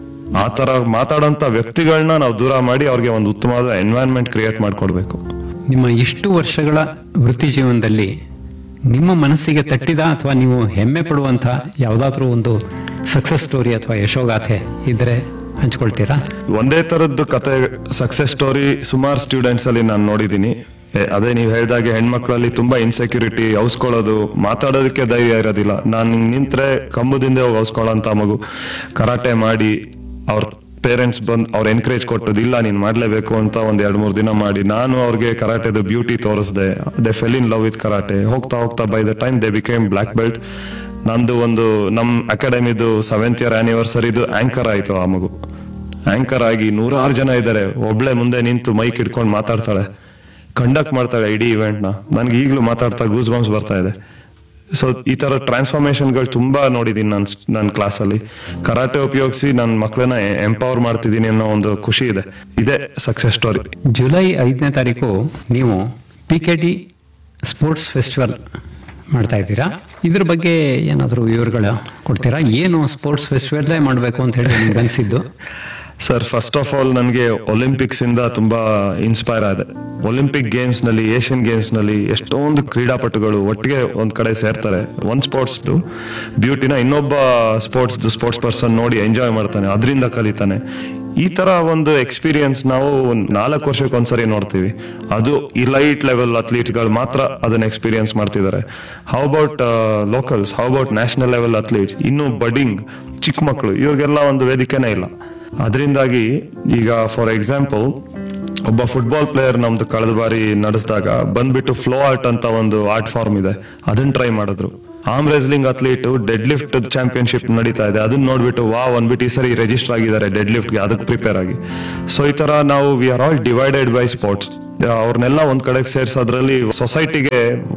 ಆ ತರ ಮಾತಾಡೋಂತ ವ್ಯಕ್ತಿಗಳನ್ನ ನಾವು ದೂರ ಮಾಡಿ ಅವ್ರಿಗೆ ಒಂದು ಉತ್ತಮವಾದ ಎನ್ವೈರನ್ಮೆಂಟ್ ಕ್ರಿಯೇಟ್ ಮಾಡ್ಕೊಡ್ಬೇಕು. ನಿಮ್ಮ ಇಷ್ಟು ವರ್ಷಗಳ ವೃತ್ತಿ ಜೀವನದಲ್ಲಿ ನಿಮ್ಮ ಮನಸ್ಸಿಗೆ ತಟ್ಟಿದ ಅಥವಾ ನೀವು ಹೆಮ್ಮೆ ಪಡುವಂತ ಯಾವ್ದಾದ್ರೂ ಒಂದು ಸಕ್ಸಸ್ ಸ್ಟೋರಿ ಅಥವಾ ಯಶೋಗಾಥೆ ಇದ್ರೆ ಹಂಚ್ಕೊಳ್ತೀರಾ? ಒಂದೇ ತರದ್ದು ಕತೆ ಸಕ್ಸಸ್ ಸ್ಟೋರಿ ಸುಮಾರು ಸ್ಟೂಡೆಂಟ್ಸ್ ಅಲ್ಲಿ ನಾನು ನೋಡಿದೀನಿ. ಅದೇ ನೀವು ಹೇಳಿದಾಗೆ ಹೆಣ್ಮಕ್ಳಲ್ಲಿ ತುಂಬಾ ಇನ್ಸೆಕ್ಯೂರಿಟಿ, ಔಸ್ಕೊಳ್ಳೋದು, ಮಾತಾಡೋದಕ್ಕೆ ಧೈರ್ಯ ಇರೋದಿಲ್ಲ. ನಾನು ನಿಂತ್ರೆ ಕಂಬದಿಂದ ಹೋಗಿ ಔಸ್ಕೊಳ್ಳೋಂತ ಮಗು ಕರಾಟೆ ಮಾಡಿ ಅವ್ರ ಪೇರೆಂಟ್ಸ್ ಬಂದ್ ಅವ್ರ ಎನ್ಕರೇಜ್ ಕೊಟ್ಟದ್ದು, ಇಲ್ಲ ನೀನ್ ಮಾಡ್ಲೇಬೇಕು ಅಂತ ಒಂದ್ ಎರಡ್ ಮೂರ್ ದಿನ ಮಾಡಿ ನಾನು ಅವ್ರಿಗೆ ಕರಾಟೆದು beauty ತೋರಿಸ್ದೆ. They fell in love with karate. ಹೋಗ್ತಾ ಹೋಗ್ತಾ by the time they became black belt. ನಂದು ಒಂದು ನಮ್ ಅಕಾಡೆಮಿದು ಸೆವೆಂತ್ ಇಯರ್ ಆನಿವರ್ಸರಿದು ಆಂಕರ್ ಆಯ್ತು. ಆ ಮಗು ಆಂಕರ್ ಆಗಿ ನೂರಾರು ಜನ ಇದ್ದಾರೆ, ಒಬ್ಳೆ ಮುಂದೆ ನಿಂತು ಮೈಕ್ ಇಟ್ಕೊಂಡು ಮಾತಾಡ್ತಾಳೆ, ಕಂಡಕ್ಟ್ ಮಾಡ್ತಾಳೆ ಇಡೀ ಇವೆಂಟ್ ನ. ನನ್ಗೆ ಈಗಲೂ ಮಾತಾಡ್ತಾ ಗೂಸ್ ಬಂಪ್ಸ್ ಬರ್ತಾ ಇದೆ. ಸೊ ಈ ತರ ಟ್ರಾನ್ಸ್ಫಾರ್ಮೇಶನ್ಗಳು ತುಂಬಾ ನೋಡಿದೀನಿ ನಾನು ನನ್ನ ಕ್ಲಾಸಲ್ಲಿ. ಕರಾಟೆ ಉಪಯೋಗಿಸಿ ನನ್ನ ಮಕ್ಕಳನ್ನ ಎಂಪವರ್ ಮಾಡ್ತಿದ್ದೀನಿ ಅನ್ನೋ ಒಂದು ಖುಷಿ ಇದೆ. ಇದೇ ಸಕ್ಸಸ್ ಸ್ಟೋರಿ. ಜುಲೈ ಐದನೇ ತಾರೀಕು ನೀವು P K D sports festival ಮಾಡ್ತಾ ಇದ್ದೀರಾ. ಇದ್ರ ಬಗ್ಗೆ ಏನಾದರೂ ವಿವರಗಳು ಕೊಡ್ತೀರಾ? ಏನು ಸ್ಪೋರ್ಟ್ಸ್ ಫೆಸ್ಟಿವಲ್ ಮಾಡಬೇಕು ಅಂತ ಹೇಳಿ ನಿಮ್ಗೆ ಅನ್ಸಿದ್ದು? ಸರ್, ಫಸ್ಟ್ ಆಫ್ ಆಲ್ ನನಗೆ ಒಲಿಂಪಿಕ್ಸ್ ಇಂದ ತುಂಬಾ ಇನ್ಸ್ಪೈರ್ ಆದೆ. ಒಲಿಂಪಿಕ್ ಗೇಮ್ಸ್ ನಲ್ಲಿ, ಏಷ್ಯನ್ ಗೇಮ್ಸ್ ನಲ್ಲಿ ಎಷ್ಟೊಂದು ಕ್ರೀಡಾಪಟುಗಳು ಒಟ್ಟಿಗೆ ಒಂದ್ ಕಡೆ ಸೇರ್ತಾರೆ. ಒಂದ್ ಸ್ಪೋರ್ಟ್ಸ್ ಬ್ಯೂಟಿನ ಇನ್ನೊಬ್ಬ ಸ್ಪೋರ್ಟ್ಸ್ ಸ್ಪೋರ್ಟ್ಸ್ ಪರ್ಸನ್ ನೋಡಿ ಎಂಜಾಯ್ ಮಾಡ್ತಾನೆ, ಅದರಿಂದ ಕಲಿತಾನೆ. ಈ ತರ ಒಂದು ಎಕ್ಸ್ಪೀರಿಯನ್ಸ್ ನಾವು ನಾಲ್ಕು ವರ್ಷಕ್ಕೆ ಒಂದ್ಸರಿ ನೋಡ್ತೀವಿ. ಅದು ಇಲೈಟ್ ಲೆವೆಲ್ ಅಥ್ಲೀಟ್ಸ್ ಗಳು ಮಾತ್ರ ಅದನ್ನ ಎಕ್ಸ್ಪೀರಿಯನ್ಸ್ ಮಾಡ್ತಿದ್ದಾರೆ. How about locals, how about national level athletes, ಇನ್ನು ಬಡ್ಡಿಂಗ್ ಚಿಕ್ಕ ಮಕ್ಕಳು, ಇವ್ರಿಗೆಲ್ಲ ಒಂದು ವೇದಿಕೆನೇ ಇಲ್ಲ. ಅದರಿಂದಾಗಿ ಈಗ ಫಾರ್ ಎಕ್ಸಾಂಪಲ್ ಒಬ್ಬ ಫುಟ್ಬಾಲ್ ಪ್ಲೇಯರ್ ನಮ್ದು ಕಳೆದ ಬಾರಿ ನಡೆಸಿದಾಗ ಬಂದ್ಬಿಟ್ಟು ಫ್ಲೋ ಆರ್ಟ್ ಅಂತ ಒಂದು ಆರ್ಟ್ ಫಾರ್ಮ್ ಇದೆ, ಅದನ್ನ ಟ್ರೈ ಮಾಡಿದ್ರು. Arm wrestling athlete dead lift championship ನಡೀತಾ ಇದೆ, ಅದನ್ನ ನೋಡ್ಬಿಟ್ಟು ವಾವ್ ಅಂದ್ಬಿಟ್ಟು ಈ ಸರಿ ರಿಜಿಸ್ಟರ್ ಆಗಿದ್ದಾರೆ ಡೆಡ್ ಲಿಫ್ಟ್ಗೆ, ಅದಕ್ಕೆ ಪ್ರಿಪೇರ್ ಆಗಿ. ಸೊ ಈ ತರ ನಾವು we are all divided by sports. ಅವ್ರನ್ನೆಲ್ಲ ಒಂದ್ ಕಡೆಗೆ ಸೇರ್ಸೋದ್ರಲ್ಲಿ ಸೊಸೈಟಿಗೆ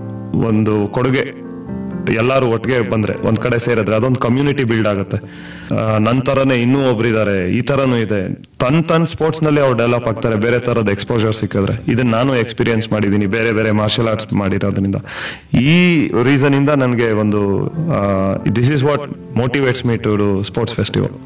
ಒಂದು ಕೊಡುಗೆ. ಎಲ್ಲಾರು ಒಟ್ಟಿಗೆ ಬಂದ್ರೆ ಒಂದ್ ಕಡೆ ಸೇರಿದ್ರೆ ಅದೊಂದು ಕಮ್ಯುನಿಟಿ ಬಿಲ್ಡ್ ಆಗುತ್ತೆ. ನಂತರನೇ ಇನ್ನೂ ಒಬ್ರು ಇದಾರೆ, ಈ ತರನು ಇದೆ. ತನ್ ತನ್ ಸ್ಪೋರ್ಟ್ಸ್ ನಲ್ಲಿ ಅವ್ರು ಡೆವಲಪ್ ಆಗ್ತಾರೆ, ಬೇರೆ ತರದ ಎಕ್ಸ್ಪೋಜರ್ ಸಿಕ್ಕಿದ್ರೆ. ಇದನ್ನ ನಾನು ಎಕ್ಸ್ಪೀರಿಯನ್ಸ್ ಮಾಡಿದೀನಿ ಬೇರೆ ಬೇರೆ ಮಾರ್ಷಲ್ ಆರ್ಟ್ಸ್ ಮಾಡಿರೋದ್ರಿಂದ. ಈ ರೀಸನ್ ಇಂದ ನನಗೆ ಒಂದು this is what motivates me to do sports festival.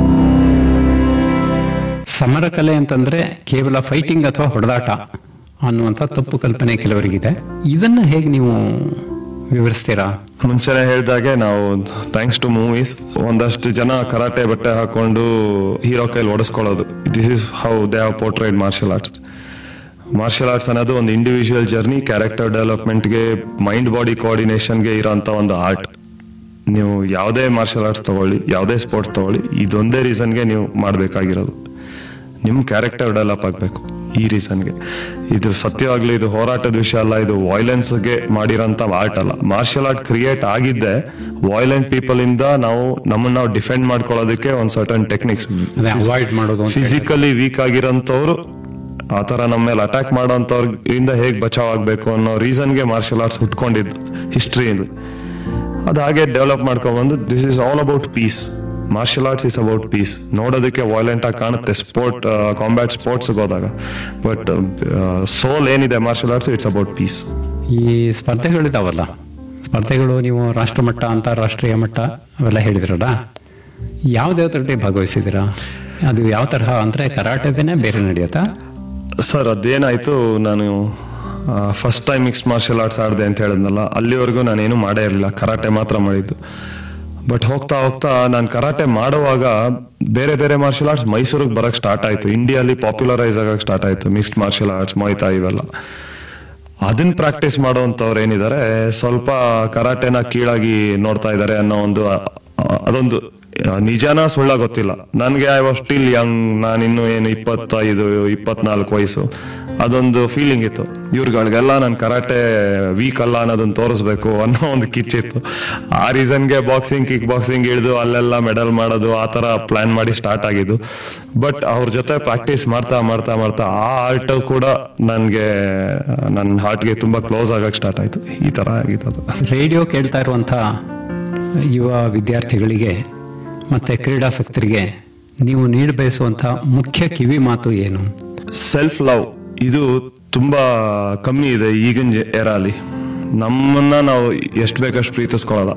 ಸಮರ ಕಲೆ ಅಂತಂದ್ರೆ ಕೇವಲ ಫೈಟಿಂಗ್ ಅಥವಾ ಹೊಡೆದಾಟ ಅನ್ನುವಂಥ ತಪ್ಪು ಕಲ್ಪನೆ ಕೆಲವರಿಗಿದೆ. ಇದನ್ನ ಹೇಗೆ ನೀವು ವಿವರಿಸ್ತೀರಾ? ಮುಂಚೆನೆ ಹೇಳಿದಾಗೆ ನಾವು ಥ್ಯಾಂಕ್ಸ್ ಟು ಮೂವೀಸ್ ಒಂದಷ್ಟು ಜನ ಕರಾಟೆ ಬಟ್ಟೆ ಹಾಕೊಂಡು ಹೀರೋ ಕೈಲಿ ಓಡಿಸ್ಕೊಳ್ಳೋದು. This is how they have ಪೋರ್ಟ್ರೇಡ್ martial arts. Martial arts ಅನ್ನೋದು ಒಂದು individual journey, character ಡೆವಲಪ್ಮೆಂಟ್ಗೆ, mind body ಕೋಆರ್ಡಿನೇಷನ್ಗೆ ಇರೋಂಥ ಒಂದು ಆರ್ಟ್. ನೀವು ಯಾವುದೇ ಮಾರ್ಷಲ್ ಆರ್ಟ್ಸ್ ತಗೊಳ್ಳಿ, ಯಾವುದೇ ಸ್ಪೋರ್ಟ್ಸ್ ತಗೊಳ್ಳಿ, ಇದೊಂದೇ ರೀಸನ್ಗೆ ನೀವು ಮಾಡಬೇಕಾಗಿರೋದು. ನಿಮ್ ಕ್ಯಾರೆಕ್ಟರ್ ಡೆವಲಪ್ ಆಗ್ಬೇಕು. ಈ ರೀಸನ್ಗೆ ಇದು ಸತ್ಯವಾಗ್ಲಿ, ಇದು ಹೋರಾಟದ ವಿಷಯ ಅಲ್ಲ, ಇದು ವೈಲೆನ್ಸ್ಗೆ ಮಾಡಿರೋಂಥ ಆರ್ಟ್ ಅಲ್ಲ. ಮಾರ್ಷಲ್ ಆರ್ಟ್ ಕ್ರಿಯೇಟ್ ಆಗಿದ್ದೆ ವೈಲೆಂಟ್ ಪೀಪಲ್ ಇಂದ ನಾವು ನಮ್ಮನ್ನ ನಾವು ಡಿಫೆಂಡ್ ಮಾಡ್ಕೊಳ್ಳೋದಕ್ಕೆ ಒಂದ್ ಸರ್ಟನ್ ಟೆಕ್ನಿಕ್ಸ್, ಅವಾಯ್ಡ್ ಮಾಡೋದು. ಫಿಸಿಕಲಿ ವೀಕ್ ಆಗಿರೋಂಥವ್ರು ಆತರ ನಮ್ಮ ಮೇಲೆ ಅಟ್ಯಾಕ್ ಮಾಡೋಂಥವ್ರಿಂದ ಹೇಗ್ ಬಚಾವ್ ಆಗ್ಬೇಕು ಅನ್ನೋ ರೀಸನ್ಗೆ ಮಾರ್ಷಲ್ ಆರ್ಟ್ಸ್ ಹುಟ್ಕೊಂಡಿದ್ದು ಹಿಸ್ಟ್ರಿಯಲ್ಲಿ. ಅದು ಹಾಗೆ develop ಮಾಡ್ಕೊಂಡ್ಬಂದು this is all about piece. Martial arts is about piece. ನೋಡೋದಕ್ಕೆ ವೈಲೆಂಟ್ ಆಗಿ ಕಾಣುತ್ತೆ ಸ್ಪೋರ್ಟ್, ಕಾಂಬ್ಯಾಟ್ ಸ್ಪೋರ್ಟ್ಸ್ ಹೋದಾಗ, ಬಟ್ ಸೋಲ್ ಏನಿದೆ martial arts, it's about piece. ಈ ಸ್ಪರ್ಧೆಗಳಿದಾವಲ್ಲ, ಸ್ಪರ್ಧೆಗಳು ನೀವು ರಾಷ್ಟ್ರಮಟ್ಟ, ಅಂತಾರಾಷ್ಟ್ರೀಯ ಮಟ್ಟ ಅವೆಲ್ಲ ಹೇಳಿದ್ರಲ್ಲ, ಯಾವ್ದಾವ್ದ್ರಲ್ಲಿ ಭಾಗವಹಿಸಿದ್ದೀರಾ? ಅದು ಯಾವ ತರಹ ಅಂದ್ರೆ ಕರಾಟೆದೇನೆ ಬೇರೆ ನಡೆಯುತ್ತಾ? ಸರ್ ಅದೇನಾಯ್ತು, ನಾನು first time mixed martial arts ಆಡಿದೆ ಅಂತ ಹೇಳಿದ್ನಲ್ಲ, ಅಲ್ಲಿವರೆಗೂ ನಾನೇನು ಮಾಡೇ ಇರಲಿಲ್ಲ, ಕರಾಟೆ ಮಾತ್ರ ಮಾಡಿದ್ದು. ಬಟ್ ಹೋಗ್ತಾ ಹೋಗ್ತಾ ನಾನು ಕರಾಟೆ ಮಾಡುವಾಗ ಬೇರೆ ಬೇರೆ ಮಾರ್ಷಲ್ ಆರ್ಟ್ಸ್ ಮೈಸೂರಿಗೆ ಬರಕ್ ಸ್ಟಾರ್ಟ್ ಆಯ್ತು, ಇಂಡಿಯಾಲಿ ಪಾಪ್ಯುಲರೈಸ್ ಆಗಕ್ಕೆ ಸ್ಟಾರ್ಟ್ ಆಯ್ತು ಮಿಕ್ಸ್ಡ್ ಮಾರ್ಷಲ್ ಆರ್ಟ್ಸ್, ಮೊಯ್ತಾ ಇವೆಲ್ಲ. ಅದನ್ನ ಪ್ರಾಕ್ಟೀಸ್ ಮಾಡೋವಂಥವ್ರು ಏನಿದ್ದಾರೆ ಸ್ವಲ್ಪ ಕರಾಟೆನ ಕೀಳಾಗಿ ನೋಡ್ತಾ ಇದ್ದಾರೆ ಅನ್ನೋ ಒಂದು, ಅದೊಂದು ನಿಜಾನ ಸುಳ್ಳ ಗೊತ್ತಿಲ್ಲ ನನ್ಗೆ. ಐ ವಾಸ್ ಸ್ಟಿಲ್ ಯಂಗ್, ನಾನಿನ್ನು ಏನು ಇಪ್ಪತ್ತೈದು ಇಪ್ಪತ್ನಾಲ್ಕು ವಯಸ್ಸು, ಅದೊಂದು ಫೀಲಿಂಗ್ ಇತ್ತು. ಇವ್ರುಗಳಿಗೆಲ್ಲ ನಾನು ಕರಾಟೆ ವೀಕ್ ಅಲ್ಲ ಅನ್ನೋದನ್ನ ತೋರಿಸ್ಬೇಕು ಅನ್ನೋ ಒಂದು ಕಿಚ್ಚಿತ್ತು. ಆ ರೀಸನ್ಗೆ ಬಾಕ್ಸಿಂಗ್, ಕಿಕ್ ಬಾಕ್ಸಿಂಗ್ ಇಳಿದು ಅಲ್ಲೆಲ್ಲ ಮೆಡಲ್ ಮಾಡೋದು ಆ ತರ ಪ್ಲಾನ್ ಮಾಡಿ ಸ್ಟಾರ್ಟ್ ಆಗಿದ್ದು. ಬಟ್ ಅವ್ರ ಜೊತೆ ಪ್ರಾಕ್ಟೀಸ್ ಮಾಡ್ತಾ ಮಾಡ್ತಾ ಮಾಡ್ತಾ ಆ ಆರ್ಟ್ ಕೂಡ ನನ್ಗೆ, ನನ್ನ ಹಾರ್ಟ್ಗೆ ತುಂಬಾ ಕ್ಲೋಸ್ ಆಗಕ್ಕೆ ಸ್ಟಾರ್ಟ್ ಆಯ್ತು. ಈ ತರ ಆಗಿತ್ತು. ರೇಡಿಯೋ ಕೇಳ್ತಾ ಇರುವಂತ ಯುವ ವಿದ್ಯಾರ್ಥಿಗಳಿಗೆ ಮತ್ತೆ ಕ್ರೀಡಾಸಕ್ತರಿಗೆ ನೀವು ನೀಡಬಯಸುವಂತ ಮುಖ್ಯ ಕಿವಿ ಮಾತು ಏನು? ಸೆಲ್ಫ್ ಲವ್ ಇದು ತುಂಬಾ ಕಮ್ಮಿ ಇದೆ ಈಗಿನ ಎರಾಲಿ. ನಮ್ಮನ್ನ ನಾವು ಎಷ್ಟು ಬೇಕಷ್ಟು ಪ್ರೀತಿಸ್ಕೊಳ್ಳಲ್ಲ.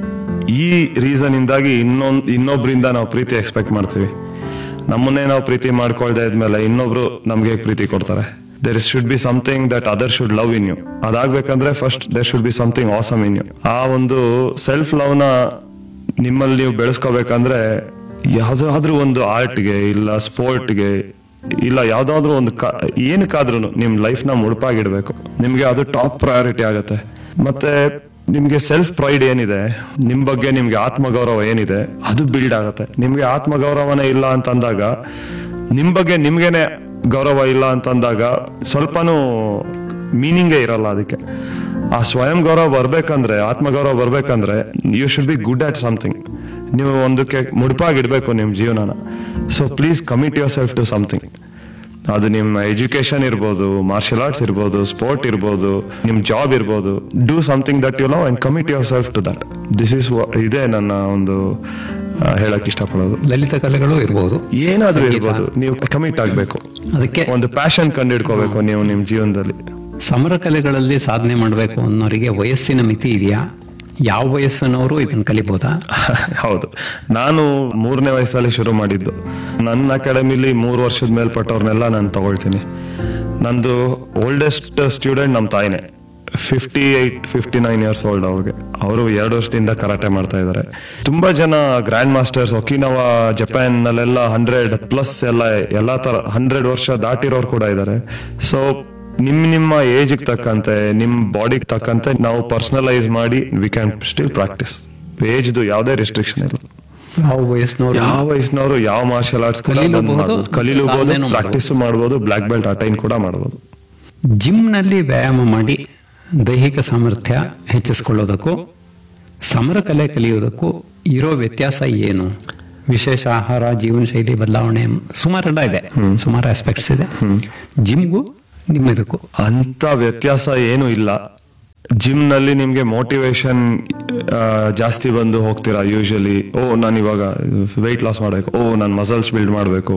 ಈ ರೀಸನ್ ಇಂದಾಗಿ ಇನ್ನೊಂದ್ ಇನ್ನೊಬ್ರಿಂದ ನಾವು ಪ್ರೀತಿ ಎಕ್ಸ್ಪೆಕ್ಟ್ ಮಾಡ್ತೀವಿ. ನಮ್ಮನ್ನೇ ನಾವು ಪ್ರೀತಿ ಮಾಡ್ಕೊಳ್ದೆ ಇದ್ಮೇಲೆ ಇನ್ನೊಬ್ರು ನಮ್ಗೆ ಪ್ರೀತಿ ಕೊಡ್ತಾರೆ. There should be something that other should love in you. ಅದಾಗ್ಬೇಕಂದ್ರೆ first there should be something awesome in you. ಆ ಒಂದು ಸೆಲ್ಫ್ ಲವ್ ನ ನಿಮ್ಮಲ್ಲಿ ನೀವು ಬೆಳೆಸ್ಕೋಬೇಕಂದ್ರೆ ಯಾವ್ದಾದ್ರೂ ಒಂದು ಆರ್ಟ್ಗೆ ಇಲ್ಲ ಸ್ಪೋರ್ಟ್ಗೆ ಇಲ್ಲ ಯಾವ್ದಾದ್ರು ಒಂದು ಏನಕ್ಕಾದ್ರೂ ನಿಮ್ ಲೈಫ್ ನ ಮುಡುಪಾಗಿಡ್ಬೇಕು. ನಿಮ್ಗೆ ಅದು ಟಾಪ್ ಪ್ರಯಾರಿಟಿ ಆಗುತ್ತೆ. ಮತ್ತೆ ನಿಮ್ಗೆ ಸೆಲ್ಫ್ ಪ್ರೈಡ್ ಏನಿದೆ, ನಿಮ್ ಬಗ್ಗೆ ನಿಮ್ಗೆ ಆತ್ಮಗೌರವ ಏನಿದೆ, ಅದು ಬಿಲ್ಡ್ ಆಗುತ್ತೆ. ನಿಮ್ಗೆ ಆತ್ಮಗೌರವನೇ ಇಲ್ಲ ಅಂತಂದಾಗ, ನಿಮ್ ಬಗ್ಗೆ ನಿಮ್ಗೇನೆ ಗೌರವ ಇಲ್ಲ ಅಂತಂದಾಗ ಸ್ವಲ್ಪನೂ ಮೀನಿಂಗೇ ಇರಲ್ಲ ಅದಕ್ಕೆ. ಆ ಸ್ವಯಂ ಗೌರವ ಬರ್ಬೇಕಂದ್ರೆ, ಆತ್ಮಗೌರವ ಬರ್ಬೇಕಂದ್ರೆ you should be good at something. ನೀವು ಒಂದಕ್ಕೆ ಮುಡುಪಾಗಿಡ್ಬೇಕು ನಿಮ್ ಜೀವನನ. So please commit your self to something. ಅದು ನಿಮ್ಮ ಎಜುಕೇಶನ್ ಇರ್ಬೋದು, ಮಾರ್ಷಲ್ ಆರ್ಟ್ಸ್ ಇರ್ಬೋದು, ಸ್ಪೋರ್ಟ್ ಇರ್ಬೋದು, ನಿಮ್ ಜಾಬ್ ಇರ್ಬೋದು. Do something that you love and commit your self to that. This is ಇದೇ ನನ್ನ ಒಂದು ಹೇಳಕ್ ಇಷ್ಟಪಡೋದು. ಲಲಿತ ಕಲೆಗಳು ಇರ್ಬೋದು, ಏನಾದ್ರೂ ಇರ್ಬೋದು, ನೀವು ಕಮಿಟ್ ಆಗ್ಬೇಕು. ಅದಕ್ಕೆ ಒಂದು ಪ್ಯಾಷನ್ ಕಂಡಿಡ್ಕೋಬೇಕು ನೀವು ನಿಮ್ ಜೀವನದಲ್ಲಿ. ಸಮರ ಕಲೆಗಳಲ್ಲಿ ಸಾಧನೆ ಮಾಡಬೇಕು ಅನ್ನೋರಿಗೆ ವಯಸ್ಸಿನ ಮಿತಿ ಇದೆಯಾ? ಯಾವ ವಯಸ್ಸಿನವರು ಇದನ್ನ ಕಲಿಬಹುದಾ? ಹೌದು, ನಾನು ಮೂರನೇ ವಯಸ್ಸಲ್ಲಿ ಶುರು ಮಾಡಿದ್ದು. ನನ್ನ ಅಕಾಡೆಮಿಲಿ ಮೂರು ವರ್ಷದ ಮೇಲ್ಪಟ್ಟವ್ರನ್ನೆಲ್ಲ ನಾನು ತಗೊಳ್ತೀನಿ. ನಂದು ಓಲ್ಡೆಸ್ಟ್ ಸ್ಟೂಡೆಂಟ್ ನಮ್ಮ ತಾಯಿನೇ, fifty eight fifty nine years old. ಅವ್ರಿಗೆ ಅವರು ಎರಡು ವರ್ಷದಿಂದ ಕರಾಟೆ ಮಾಡ್ತಾ ಇದ್ದಾರೆ. ತುಂಬಾ ಜನ grand masters ಒಕಿನವಾ, Japan ನಲ್ಲೆಲ್ಲ hundred plus ಎಲ್ಲ ಎಲ್ಲಾ ತರ ಹಂಡ್ರೆಡ್ ವರ್ಷ ದಾಟಿರೋರು ಕೂಡ ಇದ್ದಾರೆ. ಸೊ ನಿಮ್ ನಿಮ್ಮ ಏಜ್ ತಕ್ಕಂತೆ, ನಿಮ್ ಬಾಡಿಗೆ ತಕ್ಕಂತೆ ನಾವು ಪರ್ಸನಲೈಸ್ ಮಾಡಿ ವಿ ಕ್ಯಾನ್ ಸ್ಟಿಲ್ ಪ್ರಾಕ್ಟೀಸ್. ಏಜ್ದು ಯಾವುದೇ ರೆಸ್ಟ್ರಿಕ್ಷನ್ ಇಲ್ಲ. ಯಾವ ವಯಸ್ಸಿನವರು ಯಾವ ವಯಸ್ಸಿನವರು ಯಾವ ಮಾರ್ಷಲ್ ಆರ್ಟ್ಸ್ ಕಲೀಲೂಬಹುದು, ಪ್ರಾಕ್ಟೀಸ್ ಮಾಡಬಹುದು, ಬ್ಲಾಕ್ ಬೆಲ್ಟ್ ಅಟೈನ್ ಕೂಡ ಮಾಡಬಹುದು. ಜಿಮ್ ನಲ್ಲಿ ವ್ಯಾಯಾಮ ಮಾಡಿ ದೈಹಿಕ ಸಾಮರ್ಥ್ಯ ಹೆಚ್ಚಿಸಿಕೊಳ್ಳೋದಕ್ಕೂ ಸಮರ ಕಲೆ ಕಲಿಯೋದಕ್ಕೂ ಇರೋ ವ್ಯತ್ಯಾಸ ಏನು? ವಿಶೇಷ ಆಹಾರ, ಜೀವನ ಶೈಲಿ ಬದಲಾವಣೆ, ಸುಮಾರೆಲ್ಲ ಇದೆ, ಸುಮಾರು ಆಸ್ಪೆಕ್ಟ್ಸ್ ಇದೆ. ಜಿಮ್ಗೂ ನಿಮ್ಮದಕ್ಕೂ ಅಂತ ವ್ಯತ್ಯಾಸ ಏನು ಇಲ್ಲ. ಜಿಮ್ ನಲ್ಲಿ ನಿಮ್ಗೆ ಮೋಟಿವೇಶನ್ ಜಾಸ್ತಿ ಬಂದು ಹೋಗ್ತೀರಾ ಯೂಶಲಿ. ಓ ನಾನು ಇವಾಗ ವೆಯ್ಟ್ ಲಾಸ್ ಮಾಡ್ಬೇಕು, ಓ ನಾನು ಮಸಲ್ಸ್ ಬಿಲ್ಡ್ ಮಾಡಬೇಕು,